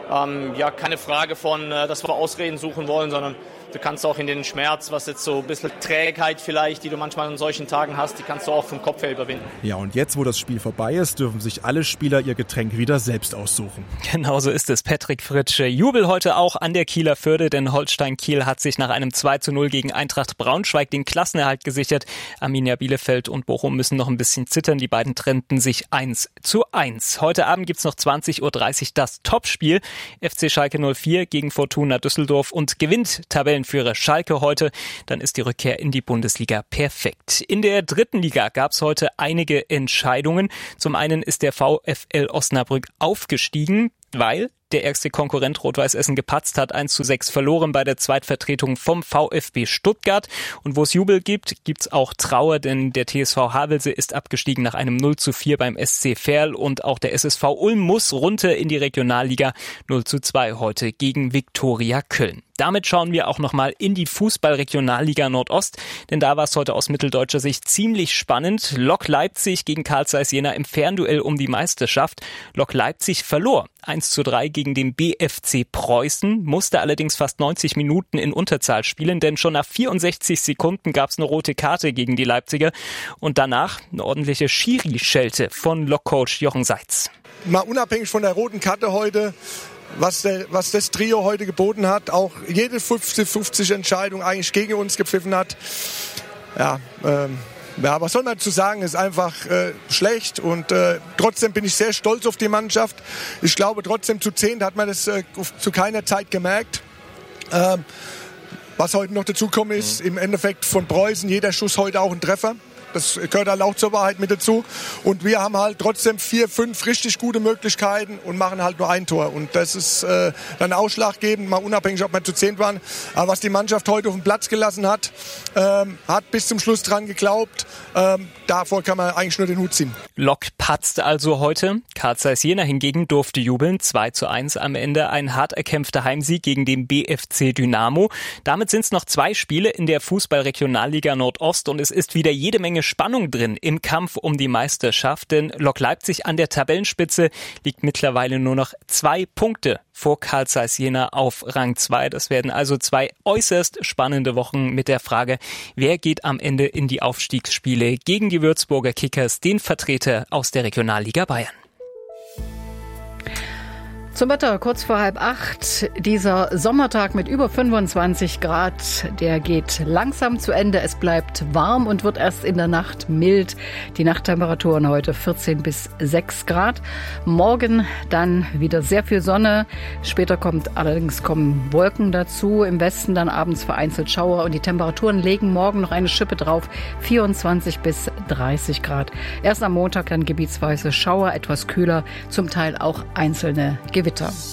Ähm, ja, keine Frage von, äh, dass wir Ausreden suchen wollen, sondern du kannst auch in den Schmerz, was jetzt so ein bisschen Trägheit vielleicht, die du manchmal an solchen Tagen hast, die kannst du auch vom Kopf her überwinden. Ja, und jetzt, wo das Spiel vorbei ist, dürfen sich alle Spieler ihr Getränk wieder selbst aussuchen. Genau so ist es. Patrick Fritsche. Jubel heute auch an der Kieler Förde, denn Holstein Kiel hat sich nach einem zwei zu null gegen Eintracht Braunschweig den Klassenerhalt gesichert. Arminia Bielefeld und Bochum müssen noch ein bisschen zittern. Die beiden trennten sich eins zu eins. Heute Abend gibt's noch zwanzig Uhr dreißig das Topspiel. F C Schalke null vier gegen Fortuna Düsseldorf und gewinnt Tabellenführer Schalke heute. Dann ist die Rückkehr in die Bundesliga perfekt. In der dritten Liga gab's heute einige Entscheidungen. Zum einen ist der VfL Osnabrück aufgestiegen, weil der ärgste Konkurrent Rot-Weiß Essen gepatzt hat, eins zu sechs verloren bei der Zweitvertretung vom VfB Stuttgart. Und wo es Jubel gibt, gibt's auch Trauer, denn der T S V Havelse ist abgestiegen nach einem null zu vier beim S C Verl und auch der S S V Ulm muss runter in die Regionalliga null zu zwei heute gegen Viktoria Köln. Damit schauen wir auch nochmal in die Fußball-Regionalliga Nordost, denn da war es heute aus mitteldeutscher Sicht ziemlich spannend. Lok Leipzig gegen Carl Zeiss Jena im Fernduell um die Meisterschaft. Lok Leipzig verlor eins zu drei gegen den B F C Preußen, musste allerdings fast neunzig Minuten in Unterzahl spielen, denn schon nach vierundsechzig Sekunden gab es eine rote Karte gegen die Leipziger und danach eine ordentliche Schiri-Schelte von Lok-Coach Jochen Seitz. Mal unabhängig von der roten Karte heute, was, der, was das Trio heute geboten hat, auch jede fünfzig fünfzig Entscheidung eigentlich gegen uns gepfiffen hat. Ja, ähm, ja, was soll man dazu sagen, ist einfach äh, schlecht und äh, trotzdem bin ich sehr stolz auf die Mannschaft. Ich glaube trotzdem zu zehn hat man das äh, zu keiner Zeit gemerkt. Ähm, was heute noch dazu kommt, ist im Endeffekt von Preußen jeder Schuss heute auch ein Treffer. Das gehört halt auch zur Wahrheit mit dazu. Und wir haben halt trotzdem vier, fünf richtig gute Möglichkeiten und machen halt nur ein Tor. Und das ist äh, dann ausschlaggebend, mal unabhängig, ob wir zu zehn waren. Aber was die Mannschaft heute auf den Platz gelassen hat, ähm, hat bis zum Schluss dran geglaubt. Ähm, davor kann man eigentlich nur den Hut ziehen. Lok patzte also heute. Carl Zeiss Jena hingegen durfte jubeln. zwei zu eins am Ende. Ein hart erkämpfter Heimsieg gegen den B F C Dynamo. Damit sind es noch zwei Spiele in der Fußball-Regionalliga Nordost und es ist wieder jede Menge Spannung drin im Kampf um die Meisterschaft, denn Lok Leipzig an der Tabellenspitze liegt mittlerweile nur noch zwei Punkte vor Carl Zeiss Jena auf Rang zwei. Das werden also zwei äußerst spannende Wochen mit der Frage, wer geht am Ende in die Aufstiegsspiele gegen die Würzburger Kickers, den Vertreter aus der Regionalliga Bayern. Zum Wetter kurz vor halb acht. Dieser Sommertag mit über fünfundzwanzig Grad, der geht langsam zu Ende. Es bleibt warm und wird erst in der Nacht mild. Die Nachttemperaturen heute vierzehn bis sechs Grad. Morgen dann wieder sehr viel Sonne. Später kommt allerdings kommen Wolken dazu. Im Westen dann abends vereinzelt Schauer und die Temperaturen legen morgen noch eine Schippe drauf. vierundzwanzig bis dreißig Grad. Erst am Montag dann gebietsweise Schauer, etwas kühler, zum Teil auch einzelne Gewitter.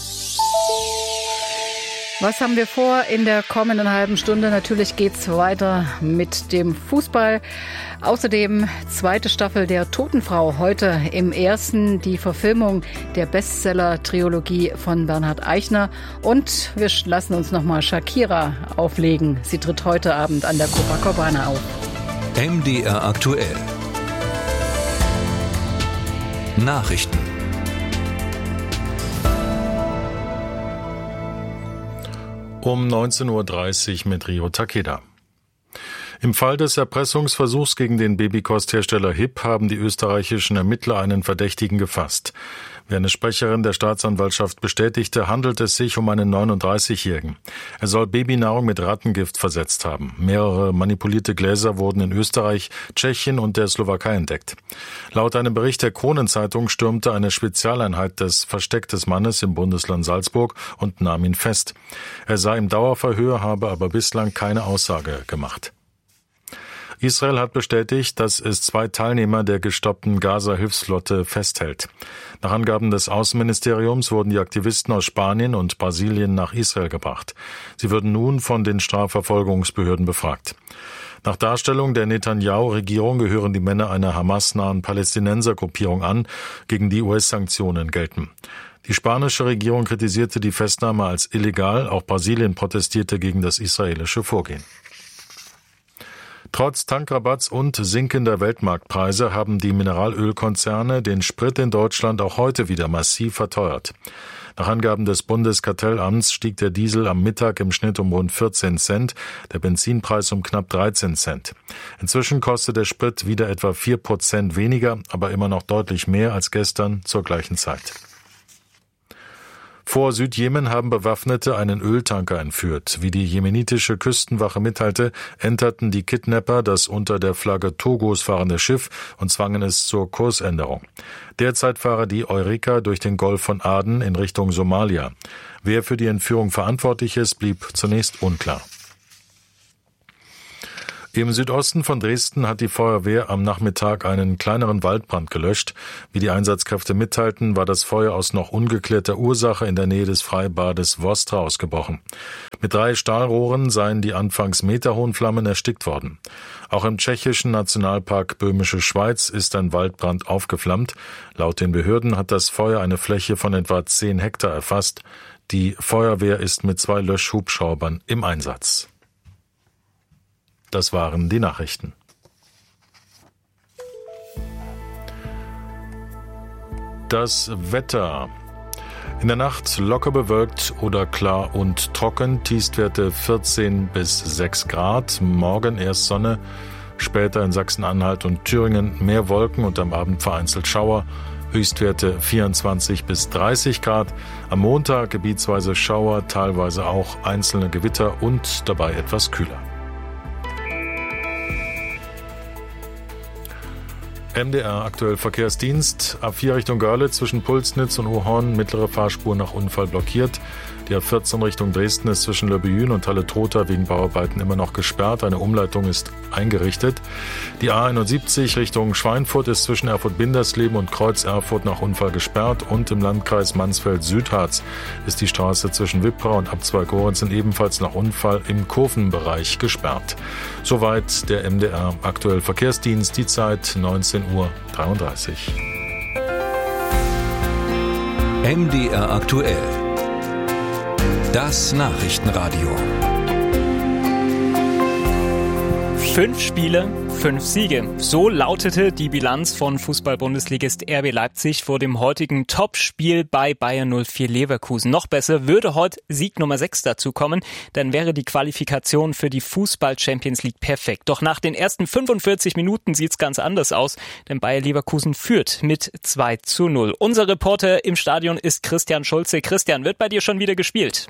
Was haben wir vor in der kommenden halben Stunde? Natürlich geht's weiter mit dem Fußball. Außerdem zweite Staffel der Totenfrau. Heute im ersten die Verfilmung der Bestseller-Trilogie von Bernhard Eichner. Und wir lassen uns nochmal Shakira auflegen. Sie tritt heute Abend an der Copacabana auf. M D R aktuell. Nachrichten. Um neunzehn Uhr dreißig mit Rio Takeda. Im Fall des Erpressungsversuchs gegen den Babykosthersteller H I P haben die österreichischen Ermittler einen Verdächtigen gefasst. Wie eine Sprecherin der Staatsanwaltschaft bestätigte, handelt es sich um einen neununddreißigjährigen. Er soll Babynahrung mit Rattengift versetzt haben. Mehrere manipulierte Gläser wurden in Österreich, Tschechien und der Slowakei entdeckt. Laut einem Bericht der Kronenzeitung stürmte eine Spezialeinheit des Versteck des Mannes im Bundesland Salzburg und nahm ihn fest. Er sei im Dauerverhör, habe aber bislang keine Aussage gemacht. Israel hat bestätigt, dass es zwei Teilnehmer der gestoppten Gaza-Hilfsflotte festhält. Nach Angaben des Außenministeriums wurden die Aktivisten aus Spanien und Brasilien nach Israel gebracht. Sie würden nun von den Strafverfolgungsbehörden befragt. Nach Darstellung der Netanyahu-Regierung gehören die Männer einer Hamas-nahen Palästinensergruppierung an, gegen die U S-Sanktionen gelten. Die spanische Regierung kritisierte die Festnahme als illegal, auch Brasilien protestierte gegen das israelische Vorgehen. Trotz Tankrabatts und sinkender Weltmarktpreise haben die Mineralölkonzerne den Sprit in Deutschland auch heute wieder massiv verteuert. Nach Angaben des Bundeskartellamts stieg der Diesel am Mittag im Schnitt um rund vierzehn Cent, der Benzinpreis um knapp dreizehn Cent. Inzwischen kostet der Sprit wieder etwa vier Prozent weniger, aber immer noch deutlich mehr als gestern zur gleichen Zeit. Vor Südjemen haben Bewaffnete einen Öltanker entführt. Wie die jemenitische Küstenwache mitteilte, enterten die Kidnapper das unter der Flagge Togos fahrende Schiff und zwangen es zur Kursänderung. Derzeit fahre die Eureka durch den Golf von Aden in Richtung Somalia. Wer für die Entführung verantwortlich ist, blieb zunächst unklar. Im Südosten von Dresden hat die Feuerwehr am Nachmittag einen kleineren Waldbrand gelöscht. Wie die Einsatzkräfte mitteilten, war das Feuer aus noch ungeklärter Ursache in der Nähe des Freibades Vostra ausgebrochen. Mit drei Stahlrohren seien die anfangs meterhohen Flammen erstickt worden. Auch im tschechischen Nationalpark Böhmische Schweiz ist ein Waldbrand aufgeflammt. Laut den Behörden hat das Feuer eine Fläche von etwa zehn Hektar erfasst. Die Feuerwehr ist mit zwei Löschhubschraubern im Einsatz. Das waren die Nachrichten. Das Wetter. In der Nacht locker bewölkt oder klar und trocken, Tiefstwerte vierzehn bis sechs Grad. Morgen erst Sonne, später in Sachsen-Anhalt und Thüringen mehr Wolken und am Abend vereinzelt Schauer. Höchstwerte vierundzwanzig bis dreißig Grad. Am Montag gebietsweise Schauer, teilweise auch einzelne Gewitter und dabei etwas kühler. M D R aktuell Verkehrsdienst. A vier Richtung Görlitz zwischen Pulsnitz und Ohorn, mittlere Fahrspur nach Unfall blockiert. Die A vierzehn Richtung Dresden ist zwischen Löbejün und Halle-Trotha wegen Bauarbeiten immer noch gesperrt. Eine Umleitung ist eingerichtet. Die A einundsiebzig Richtung Schweinfurt ist zwischen Erfurt-Bindersleben und Kreuz Erfurt nach Unfall gesperrt. Und im Landkreis Mansfeld-Südharz ist die Straße zwischen Wippra und Abzweig-Gorenzen ebenfalls nach Unfall im Kurvenbereich gesperrt. Soweit der M D R aktuell Verkehrsdienst. Die Zeit neunzehn Uhr dreiunddreißig. M D R aktuell. Das Nachrichtenradio. Fünf Spiele, fünf Siege. So lautete die Bilanz von Fußball-Bundesligist R B Leipzig vor dem heutigen Topspiel bei Bayer null vier Leverkusen. Noch besser würde heute Sieg Nummer sechs dazu kommen, dann wäre die Qualifikation für die Fußball-Champions League perfekt. Doch nach den ersten fünfundvierzig Minuten sieht's ganz anders aus, denn Bayer Leverkusen führt mit zwei zu null. Unser Reporter im Stadion ist Christian Schulze. Christian, wird bei dir schon wieder gespielt?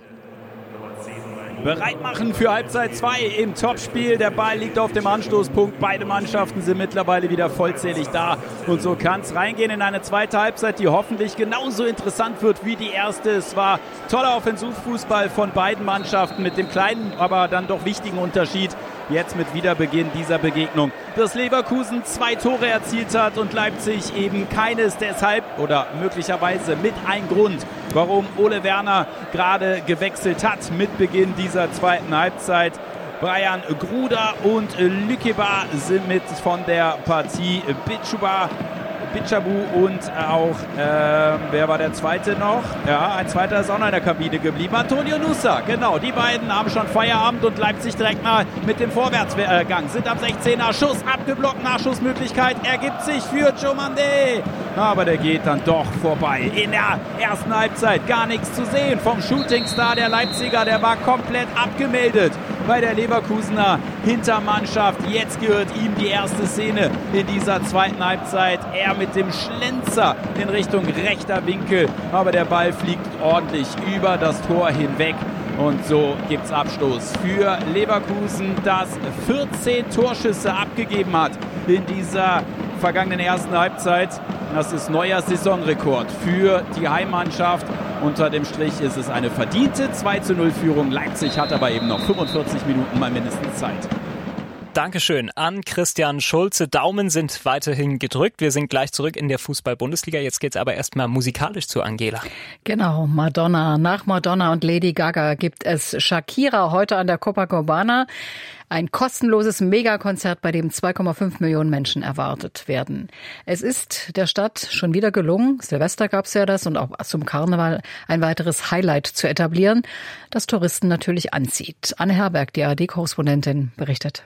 Bereit machen für Halbzeit zwei im Topspiel. Der Ball liegt auf dem Anstoßpunkt. Beide Mannschaften sind mittlerweile wieder vollzählig da. Und so kann es reingehen in eine zweite Halbzeit, die hoffentlich genauso interessant wird wie die erste. Es war toller Offensivfußball von beiden Mannschaften mit dem kleinen, aber dann doch wichtigen Unterschied. Jetzt mit Wiederbeginn dieser Begegnung, dass Leverkusen zwei Tore erzielt hat und Leipzig eben keines. Deshalb oder möglicherweise mit ein Grund, warum Ole Werner gerade gewechselt hat mit Beginn dieser zweiten Halbzeit. Brian Gruda und Lükeba sind mit von der Partie. Bitschuba, Bitschabu und auch, äh, wer war der zweite noch? Ja, ein zweiter ist auch noch in der Kabine geblieben. Antonio Nusa, genau, die beiden haben schon Feierabend und Leipzig direkt mal mit dem Vorwärtsgang. Sind am sechzehner, Schuss abgeblockt, Nachschussmöglichkeit ergibt sich für Diomande. Aber der geht dann doch vorbei. In der ersten Halbzeit gar nichts zu sehen vom Shootingstar der Leipziger. Der war komplett abgemeldet bei der Leverkusener Hintermannschaft. Jetzt gehört ihm die erste Szene in dieser zweiten Halbzeit. Er mit dem Schlenzer in Richtung rechter Winkel. Aber der Ball fliegt ordentlich über das Tor hinweg. Und so gibt's Abstoß für Leverkusen, das vierzehn Torschüsse abgegeben hat in dieser vergangenen ersten Halbzeit. Das ist neuer Saisonrekord für die Heimmannschaft. Unter dem Strich ist es eine verdiente zwei zu null Führung. Leipzig hat aber eben noch fünfundvierzig Minuten mal mindestens Zeit. Dankeschön an Christian Schulze. Daumen sind weiterhin gedrückt. Wir sind gleich zurück in der Fußball-Bundesliga. Jetzt geht's aber erstmal musikalisch zu Angela. Genau, Madonna. Nach Madonna und Lady Gaga gibt es Shakira heute an der Copacabana. Ein kostenloses Megakonzert, bei dem zwei Komma fünf Millionen Menschen erwartet werden. Es ist der Stadt schon wieder gelungen, Silvester gab's ja das, und auch zum Karneval ein weiteres Highlight zu etablieren, das Touristen natürlich anzieht. Anne Herberg, die A R D-Korrespondentin, berichtet.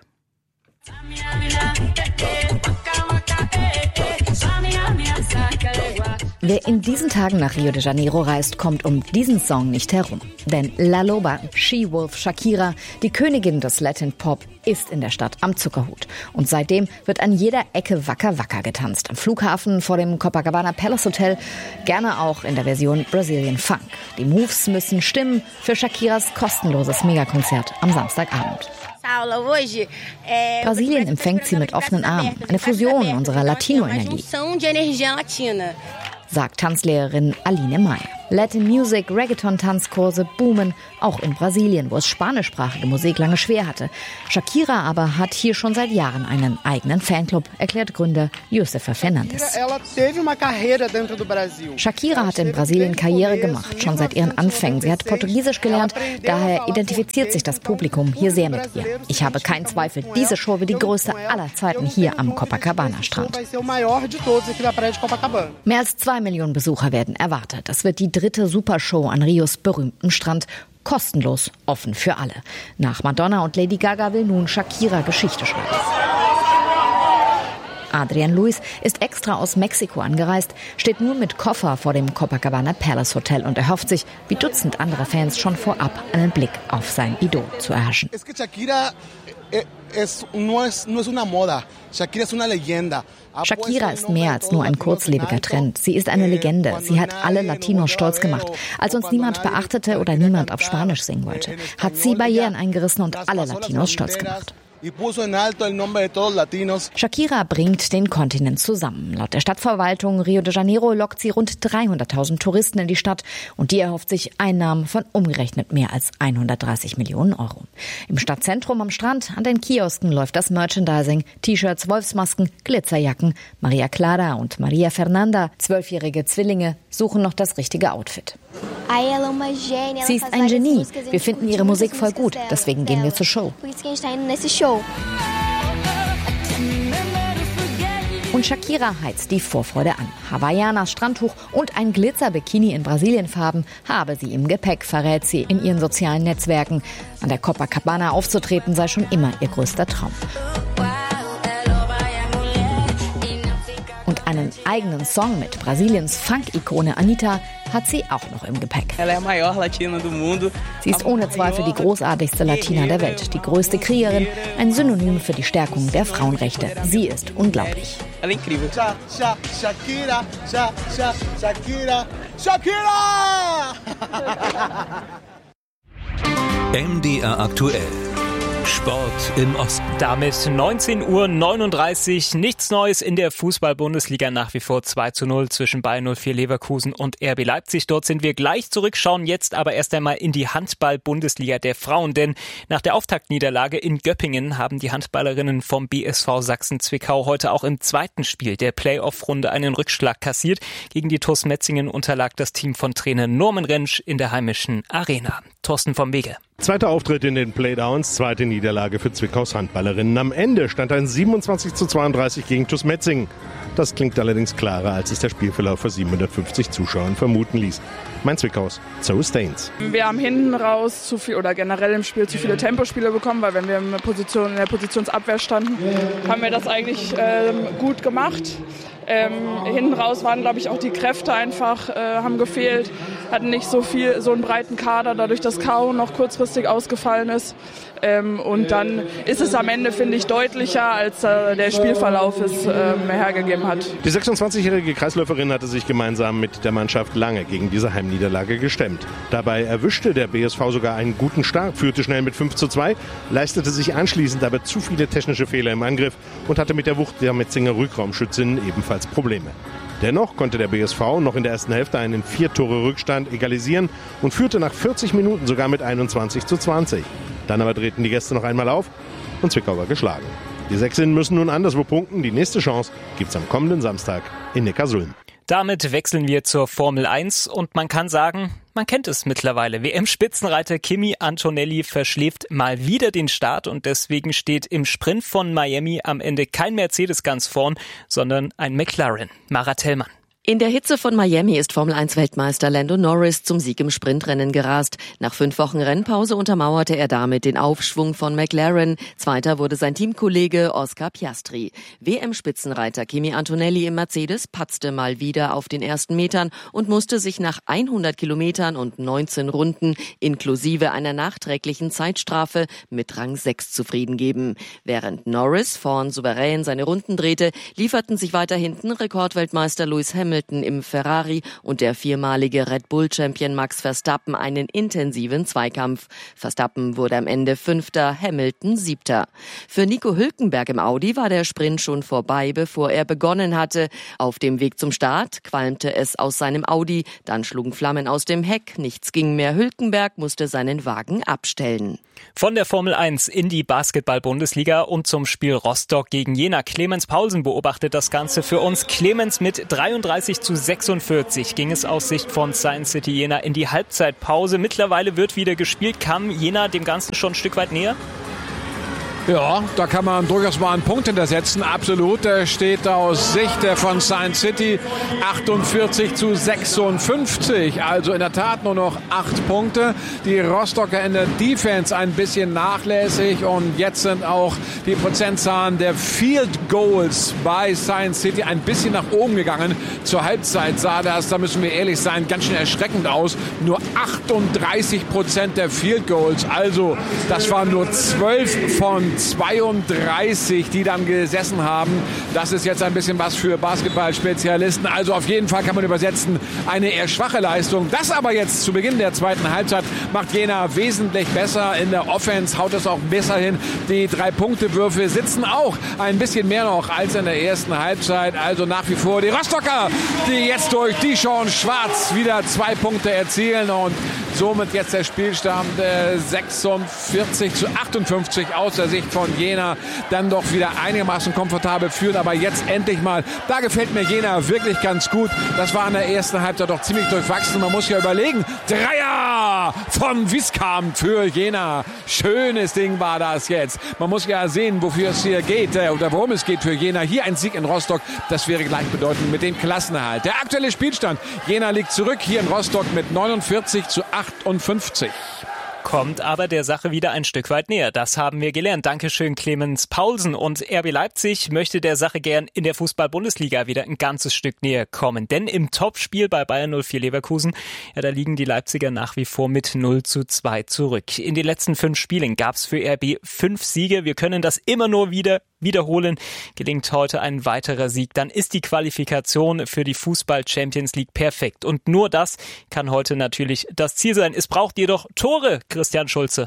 Wer in diesen Tagen nach Rio de Janeiro reist, kommt um diesen Song nicht herum. Denn La Loba, She-Wolf Shakira, die Königin des Latin Pop, ist in der Stadt am Zuckerhut. Und seitdem wird an jeder Ecke Waka Waka getanzt. Am Flughafen, vor dem Copacabana Palace Hotel, gerne auch in der Version Brazilian Funk. Die Moves müssen stimmen für Shakiras kostenloses Megakonzert am Samstagabend. Brasilien empfängt sie mit offenen Armen. Eine Fusion unserer Latino-Energie, sagt Tanzlehrerin Aline Meyer. Latin Music, Reggaeton-Tanzkurse boomen, auch in Brasilien, wo es spanischsprachige Musik lange schwer hatte. Shakira aber hat hier schon seit Jahren einen eigenen Fanclub, erklärt Gründer Josefa Fernandes. Shakira hat in Brasilien Karriere gemacht, schon seit ihren Anfängen. Sie hat Portugiesisch gelernt, daher identifiziert sich das Publikum hier sehr mit ihr. Ich habe keinen Zweifel, diese Show wird die größte aller Zeiten hier am Copacabana-Strand. Mehr als zwei Millionen Besucher werden erwartet. Das wird die dritte Supershow an Rios berühmtem Strand. Kostenlos, offen für alle. Nach Madonna und Lady Gaga will nun Shakira Geschichte schreiben. Adrian Luis ist extra aus Mexiko angereist, steht nun mit Koffer vor dem Copacabana Palace Hotel und erhofft sich, wie Dutzend andere Fans, schon vorab einen Blick auf sein Idol zu erhaschen. Shakira ist mehr als nur ein kurzlebiger Trend. Sie ist eine Legende. Sie hat alle Latinos stolz gemacht. Als uns niemand beachtete oder niemand auf Spanisch singen wollte, hat sie Barrieren eingerissen und alle Latinos stolz gemacht. Shakira bringt den Kontinent zusammen. Laut der Stadtverwaltung Rio de Janeiro lockt sie rund dreihunderttausend Touristen in die Stadt und die erhofft sich Einnahmen von umgerechnet mehr als hundertdreißig Millionen Euro. Im Stadtzentrum am Strand, an den Kiosken läuft das Merchandising, T-Shirts, Wolfsmasken, Glitzerjacken. Maria Clara und Maria Fernanda, zwölfjährige Zwillinge, suchen noch das richtige Outfit. Sie ist ein Genie. Wir finden ihre Musik voll gut, deswegen gehen wir zur Show. Und Shakira heizt die Vorfreude an. Hawaiianas Strandtuch und ein Glitzer-Bikini in Brasilienfarben habe sie im Gepäck, verrät sie in ihren sozialen Netzwerken. An der Copacabana aufzutreten sei schon immer ihr größter Traum. Und einen eigenen Song mit Brasiliens Funk-Ikone Anitta hat sie auch noch im Gepäck. Sie ist ohne Zweifel die großartigste Latina der Welt, die größte Kriegerin, ein Synonym für die Stärkung der Frauenrechte. Sie ist unglaublich. Shakira, Shakira, Shakira! M D R aktuell. Sport im Osten. Damit neunzehn Uhr neununddreißig. Nichts Neues in der Fußball-Bundesliga. Nach wie vor zwei zu null zwischen Bayer null vier Leverkusen und R B Leipzig. Dort sind wir gleich zurück, schauen jetzt aber erst einmal in die Handball-Bundesliga der Frauen. Denn nach der Auftaktniederlage in Göppingen haben die Handballerinnen vom B S V Sachsen-Zwickau heute auch im zweiten Spiel der Playoff-Runde einen Rückschlag kassiert. Gegen die T U S Metzingen unterlag das Team von Trainer Norman Rentsch in der heimischen Arena. Thorsten vom Wege. Zweiter Auftritt in den Playdowns, zweite Niederlage für Zwickaus Handballerinnen. Am Ende stand ein siebenundzwanzig zu zweiunddreißig gegen T U S Metzingen. Das klingt allerdings klarer, als es der Spielverlauf vor siebenhundertfünfzig Zuschauern vermuten ließ. Mein Zwickaus, Zoe Staines. Wir haben hinten raus zu viel oder generell im Spiel zu viele Tempospiele bekommen, weil wenn wir in der, Position, in der Positionsabwehr standen, haben wir das eigentlich ähm, gut gemacht. Ähm, hinten raus waren, glaube ich, auch die Kräfte einfach, äh, haben gefehlt, hatten nicht so viel, so einen breiten Kader, dadurch, dass K O noch kurzfristig ausgefallen ist. Ähm, und dann ist es am Ende, finde ich, deutlicher, als äh, der Spielverlauf es ähm, hergegeben hat. Die sechsundzwanzigjährige Kreisläuferin hatte sich gemeinsam mit der Mannschaft lange gegen diese Heimniederlage gestemmt. Dabei erwischte der B S V sogar einen guten Start, führte schnell mit fünf zu zwei, leistete sich anschließend aber zu viele technische Fehler im Angriff und hatte mit der Wucht der Metzinger Rückraumschützin ebenfalls Probleme. Dennoch konnte der B S V noch in der ersten Hälfte einen Vier-Tore-Rückstand egalisieren und führte nach vierzig Minuten sogar mit einundzwanzig zu zwanzig. Dann aber drehten die Gäste noch einmal auf und Zwickau war geschlagen. Die Sächsinnen müssen nun anderswo punkten. Die nächste Chance gibt's am kommenden Samstag in Neckarsulm. Damit wechseln wir zur Formel eins und man kann sagen, man kennt es mittlerweile. W M-Spitzenreiter Kimi Antonelli verschläft mal wieder den Start und deswegen steht im Sprint von Miami am Ende kein Mercedes ganz vorn, sondern ein McLaren. Mara Tellmann. In der Hitze von Miami ist Formel eins Weltmeister Lando Norris zum Sieg im Sprintrennen gerast. Nach fünf Wochen Rennpause untermauerte er damit den Aufschwung von McLaren. Zweiter wurde sein Teamkollege Oscar Piastri. W M-Spitzenreiter Kimi Antonelli im Mercedes patzte mal wieder auf den ersten Metern und musste sich nach hundert Kilometern und neunzehn Runden inklusive einer nachträglichen Zeitstrafe mit Rang sechs zufrieden geben. Während Norris vorn souverän seine Runden drehte, lieferten sich weiter hinten Rekordweltmeister Lewis Hamilton im Ferrari und der viermalige Red Bull-Champion Max Verstappen einen intensiven Zweikampf. Verstappen wurde am Ende Fünfter, Hamilton Siebter. Für Nico Hülkenberg im Audi war der Sprint schon vorbei, bevor er begonnen hatte. Auf dem Weg zum Start qualmte es aus seinem Audi, dann schlugen Flammen aus dem Heck, nichts ging mehr. Hülkenberg musste seinen Wagen abstellen. Von der Formel eins in die Basketball-Bundesliga und zum Spiel Rostock gegen Jena. Clemens Paulsen beobachtet das Ganze für uns. Clemens, mit dreiunddreißig zu sechsundvierzig ging es aus Sicht von Science City Jena in die Halbzeitpause. Mittlerweile wird wieder gespielt. Kam Jena dem Ganzen schon ein Stück weit näher? Ja, da kann man durchaus mal einen Punkt hintersetzen. Absolut. Da steht aus Sicht von Science City achtundvierzig zu sechsundfünfzig. Also in der Tat nur noch acht Punkte. Die Rostocker in der Defense ein bisschen nachlässig. Und jetzt sind auch die Prozentzahlen der Field Goals bei Science City ein bisschen nach oben gegangen. Zur Halbzeit sah das, da müssen wir ehrlich sein, ganz schön erschreckend aus. Nur achtunddreißig Prozent der Field Goals. Also das waren nur zwölf von zweiunddreißig, die dann gesessen haben. Das ist jetzt ein bisschen was für Basketballspezialisten. Also auf jeden Fall kann man übersetzen, eine eher schwache Leistung. Das aber jetzt zu Beginn der zweiten Halbzeit macht Jena wesentlich besser. In der Offense haut es auch besser hin. Die Drei-Punkte-Würfe sitzen auch ein bisschen mehr noch als in der ersten Halbzeit. Also nach wie vor die Rostocker, die jetzt durch Dijon Schwarz wieder zwei Punkte erzielen und somit jetzt der Spielstand äh, sechsundvierzig zu achtundfünfzig aus der Sicht von Jena dann doch wieder einigermaßen komfortabel führen, aber jetzt endlich mal, da gefällt mir Jena wirklich ganz gut. Das war in der ersten Halbzeit doch ziemlich durchwachsen. Man muss ja überlegen, Dreier von Wieskamp für Jena. Schönes Ding war das jetzt. Man muss ja sehen, wofür es hier geht äh, oder worum es geht für Jena. Hier ein Sieg in Rostock, das wäre gleichbedeutend mit dem Klassenerhalt. Der aktuelle Spielstand, Jena liegt zurück hier in Rostock mit neunundvierzig zu achtundfünfzig. Kommt aber der Sache wieder ein Stück weit näher. Das haben wir gelernt. Dankeschön, Clemens Paulsen. Und R B Leipzig möchte der Sache gern in der Fußball-Bundesliga wieder ein ganzes Stück näher kommen. Denn im Topspiel bei Bayern null vier Leverkusen, ja, da liegen die Leipziger nach wie vor mit null zu zwei zurück. In den letzten fünf Spielen gab es für R B fünf Siege. Wir können das immer nur wieder wiederholen. Gelingt heute ein weiterer Sieg, dann ist die Qualifikation für die Fußball-Champions League perfekt. Und nur das kann heute natürlich das Ziel sein. Es braucht jedoch Tore, Christian Schulze.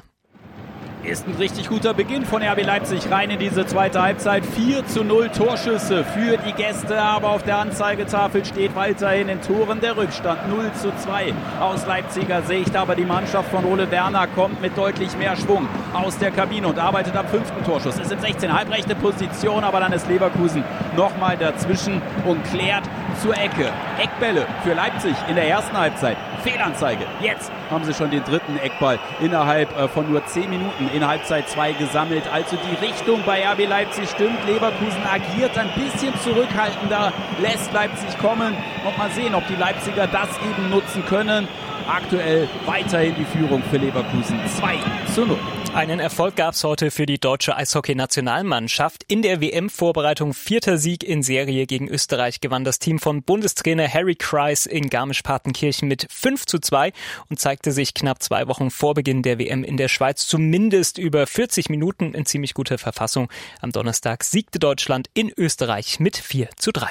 Ist ein richtig guter Beginn von R B Leipzig rein in diese zweite Halbzeit. vier zu null Torschüsse für die Gäste, aber auf der Anzeigetafel steht weiterhin in Toren der Rückstand. null zu zwei aus Leipziger Sicht, aber die Mannschaft von Ole Werner kommt mit deutlich mehr Schwung aus der Kabine und arbeitet am fünften Torschuss. Es sind sechzehn, halbrechte Position, aber dann ist Leverkusen nochmal dazwischen und klärt zur Ecke. Eckbälle für Leipzig in der ersten Halbzeit. Fehlanzeige. Jetzt haben sie schon den dritten Eckball innerhalb von nur zehn Minuten in Halbzeit zwei gesammelt. Also die Richtung bei R B Leipzig stimmt. Leverkusen agiert ein bisschen zurückhaltender, lässt Leipzig kommen. Und mal sehen, ob die Leipziger das eben nutzen können. Aktuell weiterhin die Führung für Leverkusen. zwei zu null. Einen Erfolg gab es heute für die deutsche Eishockey-Nationalmannschaft. In der W M-Vorbereitung vierter Sieg in Serie gegen Österreich gewann das Team von Bundestrainer Harry Kreis in Garmisch-Partenkirchen mit fünf zu zwei und zeigte sich knapp zwei Wochen vor Beginn der W M in der Schweiz zumindest über vierzig Minuten in ziemlich guter Verfassung. Am Donnerstag siegte Deutschland in Österreich mit vier zu drei.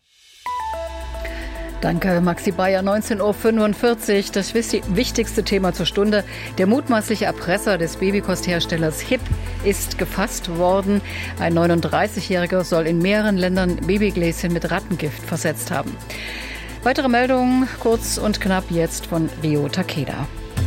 Danke, Maxi Bayer. neunzehn Uhr fünfundvierzig. Das wichtigste Thema zur Stunde. Der mutmaßliche Erpresser des Babykostherstellers Hip ist gefasst worden. Ein neununddreißigjähriger soll in mehreren Ländern Babygläschen mit Rattengift versetzt haben. Weitere Meldungen kurz und knapp jetzt von Rio Takeda.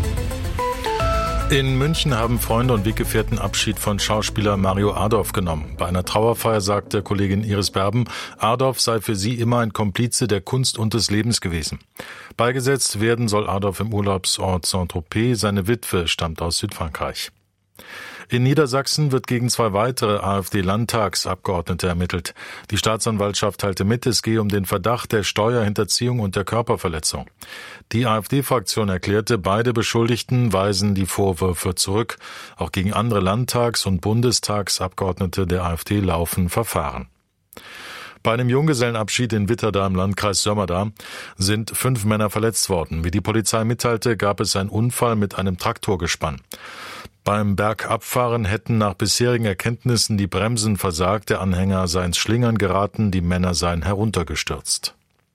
In München haben Freunde und Weggefährten Abschied von Schauspieler Mario Adorf genommen. Bei einer Trauerfeier sagte Kollegin Iris Berben, Adorf sei für sie immer ein Komplize der Kunst und des Lebens gewesen. Beigesetzt werden soll Adorf im Urlaubsort Saint-Tropez. Seine Witwe stammt aus Südfrankreich. In Niedersachsen wird gegen zwei weitere AfD-Landtagsabgeordnete ermittelt. Die Staatsanwaltschaft teilte mit, es gehe um den Verdacht der Steuerhinterziehung und der Körperverletzung. Die AfD-Fraktion erklärte, beide Beschuldigten weisen die Vorwürfe zurück. Auch gegen andere Landtags- und Bundestagsabgeordnete der AfD laufen Verfahren. Bei einem Junggesellenabschied in Witterda im Landkreis Sömmerda sind fünf Männer verletzt worden. Wie die Polizei mitteilte, gab es einen Unfall mit einem Traktorgespann. Beim Bergabfahren hätten nach bisherigen Erkenntnissen die Bremsen versagt, der Anhänger sei ins Schlingern geraten, die Männer seien heruntergestürzt.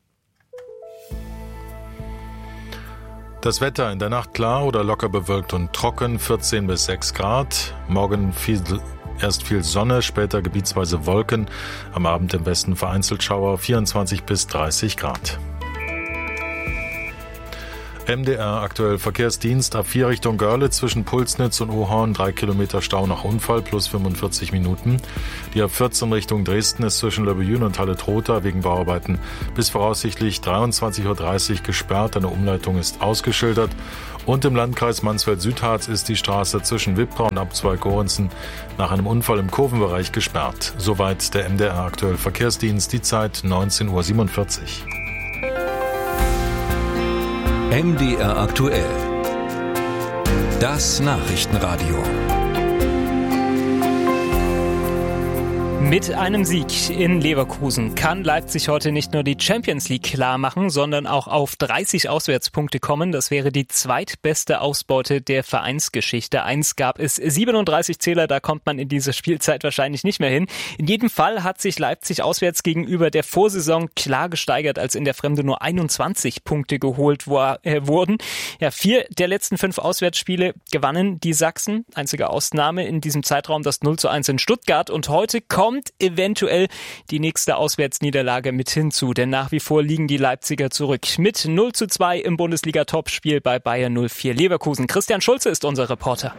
Das Wetter in der Nacht klar oder locker bewölkt und trocken, vierzehn bis sechs Grad. Morgen viel, erst viel Sonne, später gebietsweise Wolken. Am Abend im Westen vereinzelt Schauer, vierundzwanzig bis dreißig Grad. M D R aktuell Verkehrsdienst A vier Richtung Görlitz zwischen Pulsnitz und Ohorn, drei Kilometer Stau nach Unfall plus fünfundvierzig Minuten. Die A vierzehn Richtung Dresden ist zwischen Löbejün und Halle-Trotha wegen Bauarbeiten bis voraussichtlich dreiundzwanzig Uhr dreißig gesperrt. Eine Umleitung ist ausgeschildert. Und im Landkreis Mansfeld-Südharz ist die Straße zwischen Wippra und Abzweig-Gorenzen nach einem Unfall im Kurvenbereich gesperrt. Soweit der M D R aktuell Verkehrsdienst, die Zeit neunzehn Uhr siebenundvierzig. M D R aktuell. Das Nachrichtenradio. Mit einem Sieg in Leverkusen kann Leipzig heute nicht nur die Champions League klar machen, sondern auch auf dreißig Auswärtspunkte kommen. Das wäre die zweitbeste Ausbeute der Vereinsgeschichte. Einst gab es siebenunddreißig Zähler, da kommt man in dieser Spielzeit wahrscheinlich nicht mehr hin. In jedem Fall hat sich Leipzig auswärts gegenüber der Vorsaison klar gesteigert, als in der Fremde nur einundzwanzig Punkte geholt war, äh, wurden. Ja, vier der letzten fünf Auswärtsspiele gewannen die Sachsen. Einzige Ausnahme in diesem Zeitraum das null zu eins in Stuttgart. Und heute kommt eventuell die nächste Auswärtsniederlage mit hinzu, denn nach wie vor liegen die Leipziger zurück. Mit null zu zwei im Bundesliga-Topspiel bei Bayer null vier Leverkusen. Christian Schulze ist unser Reporter.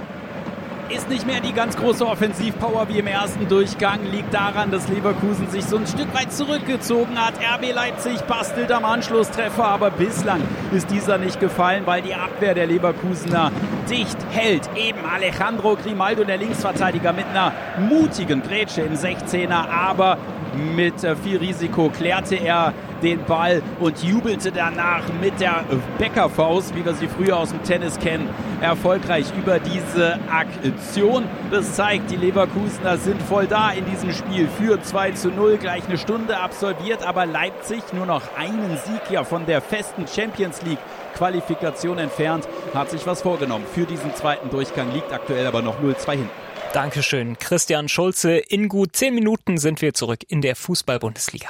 Ist nicht mehr die ganz große Offensivpower wie im ersten Durchgang. Liegt daran, dass Leverkusen sich so ein Stück weit zurückgezogen hat. R B Leipzig bastelt am Anschlusstreffer, aber bislang ist dieser nicht gefallen, weil die Abwehr der Leverkusener dicht hält. Eben Alejandro Grimaldo, der Linksverteidiger, mit einer mutigen Grätsche im sechzehner, aber mit viel Risiko klärte er den Ball und jubelte danach mit der Bäckerfaust, wie wir sie früher aus dem Tennis kennen, erfolgreich über diese Aktion. Das zeigt, die Leverkusener sind voll da in diesem Spiel für zwei zu null, gleich eine Stunde absolviert, aber Leipzig nur noch einen Sieg ja von der festen Champions League Qualifikation entfernt, hat sich was vorgenommen. Für diesen zweiten Durchgang liegt aktuell aber noch null zwei hinten. Dankeschön, Christian Schulze. In gut zehn Minuten sind wir zurück in der Fußball-Bundesliga.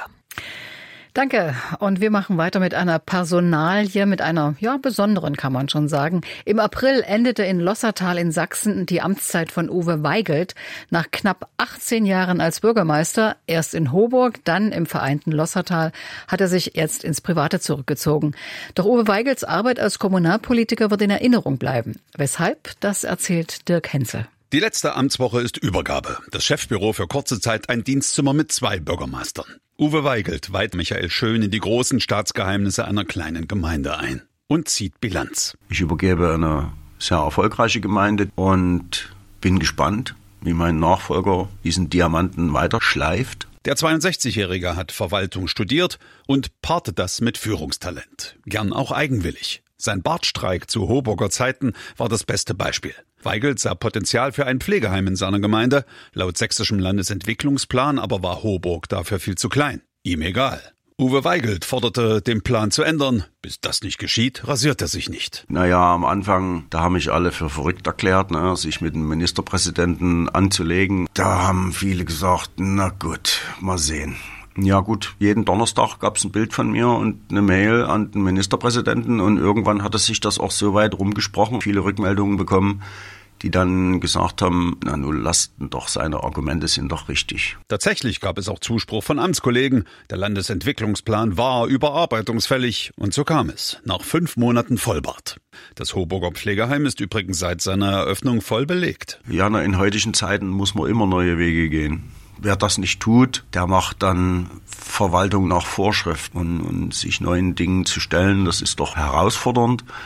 Danke. Und wir machen weiter mit einer Personalie, mit einer, ja, besonderen, kann man schon sagen. Im April endete in Lossertal in Sachsen die Amtszeit von Uwe Weigelt. Nach knapp achtzehn Jahren als Bürgermeister, erst in Hoburg, dann im vereinten Lossertal, hat er sich jetzt ins Private zurückgezogen. Doch Uwe Weigelts Arbeit als Kommunalpolitiker wird in Erinnerung bleiben. Weshalb? Das erzählt Dirk Henze. Die letzte Amtswoche ist Übergabe. Das Chefbüro für kurze Zeit ein Dienstzimmer mit zwei Bürgermeistern. Uwe Weigelt weiht Michael Schön in die großen Staatsgeheimnisse einer kleinen Gemeinde ein und zieht Bilanz. Ich übergebe eine sehr erfolgreiche Gemeinde und bin gespannt, wie mein Nachfolger diesen Diamanten weiter schleift. Der zweiundsechzigjährige hat Verwaltung studiert und paartet das mit Führungstalent. Gern auch eigenwillig. Sein Bartstreik zu Hoburger Zeiten war das beste Beispiel. Weigelt sah Potenzial für ein Pflegeheim in seiner Gemeinde. Laut sächsischem Landesentwicklungsplan aber war Hoburg dafür viel zu klein. Ihm egal. Uwe Weigelt forderte, den Plan zu ändern. Bis das nicht geschieht, rasiert er sich nicht. Naja, am Anfang, da haben mich alle für verrückt erklärt, ne, sich mit dem Ministerpräsidenten anzulegen. Da haben viele gesagt, na gut, mal sehen. Ja gut, jeden Donnerstag gab es ein Bild von mir und eine Mail an den Ministerpräsidenten und irgendwann hat es sich das auch so weit rumgesprochen, viele Rückmeldungen bekommen, die dann gesagt haben, na nun lasst doch, seine Argumente sind doch richtig. Tatsächlich gab es auch Zuspruch von Amtskollegen. Der Landesentwicklungsplan war überarbeitungsfällig und so kam es. Nach fünf Monaten Vollbart. Das Hoburger Pflegeheim ist übrigens seit seiner Eröffnung voll belegt. Ja, na, in heutigen Zeiten muss man immer neue Wege gehen. Wer das nicht tut, der macht dann Verwaltung nach Vorschrift und, und sich neuen Dingen zu stellen, das ist doch herausfordernd.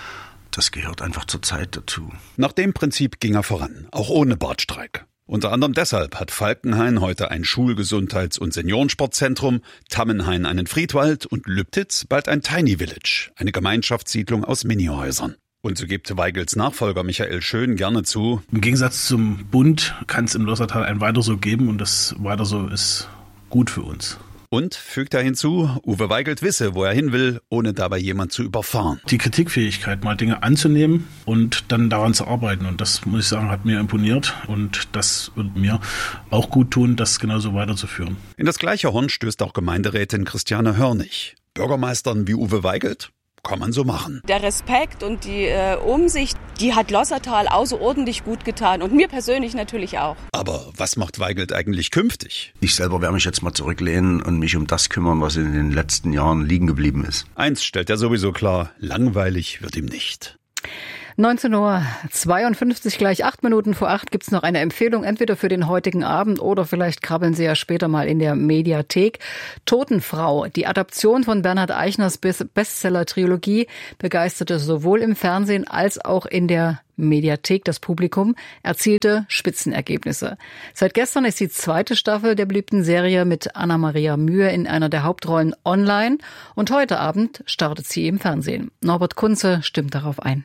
Das gehört einfach zur Zeit dazu. Nach dem Prinzip ging er voran, auch ohne Bartstreik. Unter anderem deshalb hat Falkenhain heute ein Schul-, Gesundheits- und Seniorensportzentrum, Tammenhain einen Friedwald und Lübtitz bald ein Tiny Village, eine Gemeinschaftssiedlung aus Minihäusern. Und so gibt Weigels Nachfolger Michael Schön gerne zu: Im Gegensatz zum Bund kann es im Lossertal ein Weiter so geben und das Weiter so ist gut für uns. Und, fügt er hinzu, Uwe Weigelt wisse, wo er hin will, ohne dabei jemand zu überfahren. Die Kritikfähigkeit, mal Dinge anzunehmen und dann daran zu arbeiten. Und das, muss ich sagen, hat mir imponiert. Und das wird mir auch gut tun, das genauso weiterzuführen. In das gleiche Horn stößt auch Gemeinderätin Christiane Hörnig. Bürgermeistern wie Uwe Weigelt kann man so machen. Der Respekt und die äh, Umsicht, die hat Lossertal außerordentlich gut getan und mir persönlich natürlich auch. Aber was macht Weigelt eigentlich künftig? Ich selber werde mich jetzt mal zurücklehnen und mich um das kümmern, was in den letzten Jahren liegen geblieben ist. Eins stellt er sowieso klar: langweilig wird ihm nicht. neunzehn Uhr zweiundfünfzig, gleich acht Minuten vor acht, gibt's noch eine Empfehlung, entweder für den heutigen Abend oder vielleicht krabbeln Sie ja später mal in der Mediathek. Totenfrau, die Adaption von Bernhard Eichners Bestseller-Trilogie, begeisterte sowohl im Fernsehen als auch in der Mediathek das Publikum, erzielte Spitzenergebnisse. Seit gestern ist die zweite Staffel der beliebten Serie mit Anna-Maria Mühe in einer der Hauptrollen online und heute Abend startet sie im Fernsehen. Norbert Kunze stimmt darauf ein.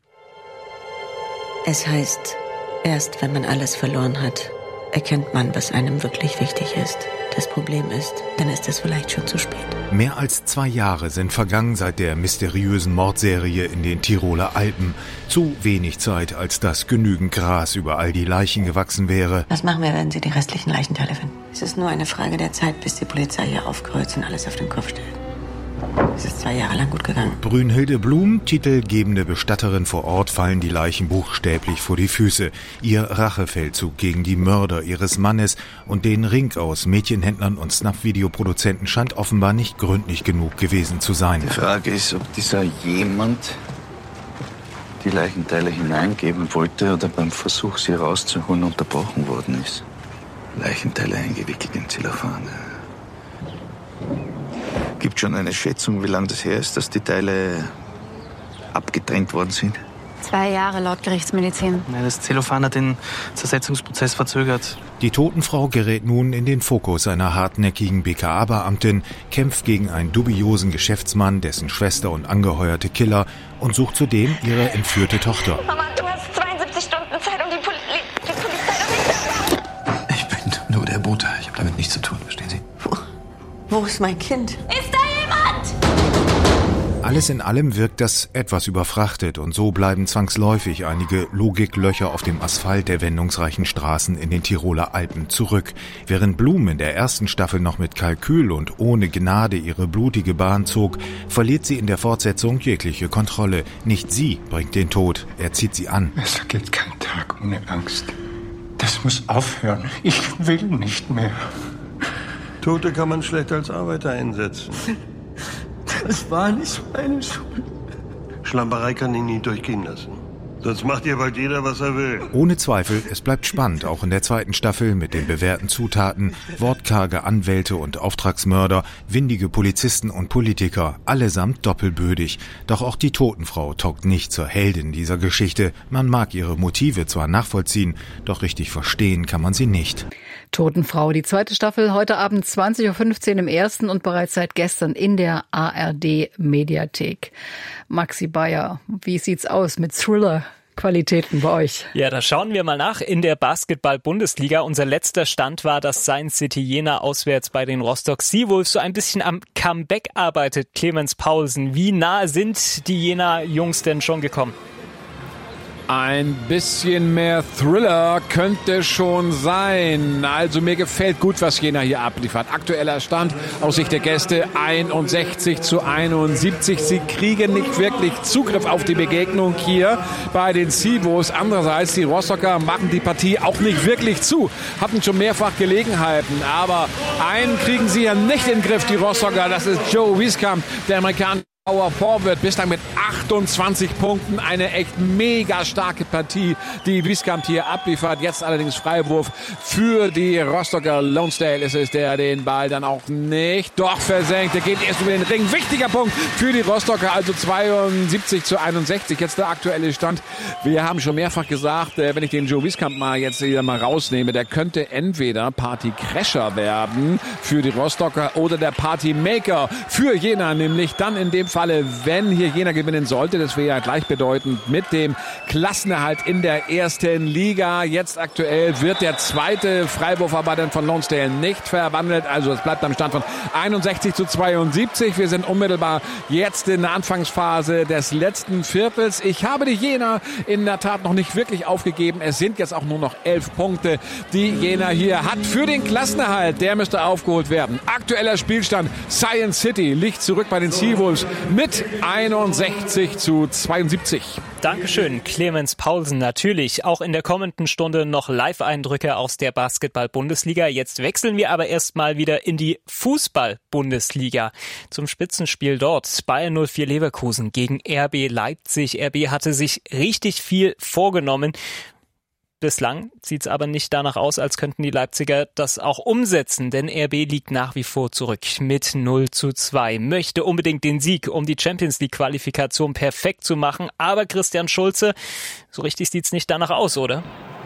Es heißt, erst wenn man alles verloren hat, erkennt man, was einem wirklich wichtig ist. Das Problem ist, dann ist es vielleicht schon zu spät. Mehr als zwei Jahre sind vergangen seit der mysteriösen Mordserie in den Tiroler Alpen. Zu wenig Zeit, als dass genügend Gras über all die Leichen gewachsen wäre. Was machen wir, wenn Sie die restlichen Leichenteile finden? Es ist nur eine Frage der Zeit, bis die Polizei hier aufkreuzt und alles auf den Kopf stellt. Es ist zwei Jahre lang gut gegangen. Brünnhilde Blum, titelgebende Bestatterin vor Ort, fallen die Leichen buchstäblich vor die Füße. Ihr Rachefeldzug gegen die Mörder ihres Mannes und den Ring aus Mädchenhändlern und Snap-Videoproduzenten scheint offenbar nicht gründlich genug gewesen zu sein. Die Frage ist, ob dieser jemand die Leichenteile hineingeben wollte oder beim Versuch, sie rauszuholen, unterbrochen worden ist. Leichenteile eingewickelt in Zellophan. Gibt schon eine Schätzung, wie lange das her ist, dass die Teile abgetrennt worden sind? Zwei Jahre laut Gerichtsmedizin. Ja, das Zellophan hat den Zersetzungsprozess verzögert. Die Totenfrau gerät nun in den Fokus einer hartnäckigen B K A-Beamtin, kämpft gegen einen dubiosen Geschäftsmann, dessen Schwester und angeheuerte Killer und sucht zudem ihre entführte Tochter. Mama, du hast zweiundsiebzig Stunden Zeit, um die, Poli die Polizei doch nicht... Ich bin nur der Bote. Ich habe damit nichts zu tun, verstehen Sie? Wo, wo ist mein Kind? Ist da jemand? Alles in allem wirkt das etwas überfrachtet und so bleiben zwangsläufig einige Logiklöcher auf dem Asphalt der wendungsreichen Straßen in den Tiroler Alpen zurück. Während Blum in der ersten Staffel noch mit Kalkül und ohne Gnade ihre blutige Bahn zog, verliert sie in der Fortsetzung jegliche Kontrolle. Nicht sie bringt den Tod, er zieht sie an. Es vergeht kein Tag ohne Angst. Das muss aufhören. Ich will nicht mehr. Tote kann man schlecht als Arbeiter einsetzen. Das war nicht meine Schuld. Schlamperei kann ich nie durchgehen lassen. Sonst macht hier bald jeder, was er will. Ohne Zweifel, es bleibt spannend, auch in der zweiten Staffel mit den bewährten Zutaten, wortkarge Anwälte und Auftragsmörder, windige Polizisten und Politiker, allesamt doppelbödig. Doch auch die Totenfrau taugt nicht zur Heldin dieser Geschichte. Man mag ihre Motive zwar nachvollziehen, doch richtig verstehen kann man sie nicht. Totenfrau, die zweite Staffel, heute Abend zwanzig Uhr fünfzehn im ersten und bereits seit gestern in der A R D-Mediathek. Maxi Bayer, wie sieht's aus mit Thriller-Qualitäten bei euch? Ja, da schauen wir mal nach in der Basketball-Bundesliga. Unser letzter Stand war, dass Science City Jena auswärts bei den Rostock Seawolves so ein bisschen am Comeback arbeitet. Clemens Paulsen, wie nah sind die Jena-Jungs denn schon gekommen? Ein bisschen mehr Thriller könnte schon sein. Also mir gefällt gut, was Jena hier abliefert. Aktueller Stand aus Sicht der Gäste einundsechzig zu einundsiebzig. Sie kriegen nicht wirklich Zugriff auf die Begegnung hier bei den Seawolves. Andererseits, die Rostocker machen die Partie auch nicht wirklich zu. Hatten schon mehrfach Gelegenheiten. Aber einen kriegen sie ja nicht in den Griff, die Rostocker. Das ist Joe Wieskamp, der Amerikaner. Power Forward bislang mit achtundzwanzig Punkten. Eine echt mega starke Partie, die Wieskamp hier abliefert. Jetzt allerdings Freiwurf für die Rostocker. Lonsdale ist es, der den Ball dann auch nicht doch versenkt. Der geht erst über den Ring. Wichtiger Punkt für die Rostocker, also zweiundsiebzig zu einundsechzig. Jetzt der aktuelle Stand. Wir haben schon mehrfach gesagt, wenn ich den Joe Wieskamp mal jetzt wieder mal rausnehme, der könnte entweder Party-Crasher werden für die Rostocker oder der Party-Maker für Jena, nämlich dann in dem Falle, wenn hier Jena gewinnen sollte. Das wäre ja gleichbedeutend mit dem Klassenerhalt in der ersten Liga. Jetzt aktuell wird der zweite Freiwurf aber dann von Lonsdale nicht verwandelt. Also es bleibt am Stand von einundsechzig zu zweiundsiebzig. Wir sind unmittelbar jetzt in der Anfangsphase des letzten Viertels. Ich habe die Jena in der Tat noch nicht wirklich aufgegeben. Es sind jetzt auch nur noch elf Punkte, die Jena hier hat für den Klassenerhalt. Der müsste aufgeholt werden. Aktueller Spielstand: Science City liegt zurück bei den Seawolves mit einundsechzig zu zweiundsiebzig. Dankeschön, Clemens Paulsen. Natürlich auch in der kommenden Stunde noch Live-Eindrücke aus der Basketball-Bundesliga. Jetzt wechseln wir aber erstmal wieder in die Fußball-Bundesliga. Zum Spitzenspiel dort. Bayer null vier Leverkusen gegen R B Leipzig. R B hatte sich richtig viel vorgenommen. Bislang sieht es aber nicht danach aus, als könnten die Leipziger das auch umsetzen, denn R B liegt nach wie vor zurück mit null zu zwei, möchte unbedingt den Sieg, um die Champions-League-Qualifikation perfekt zu machen, aber Christian Schulze, so richtig sieht's nicht danach aus, oder?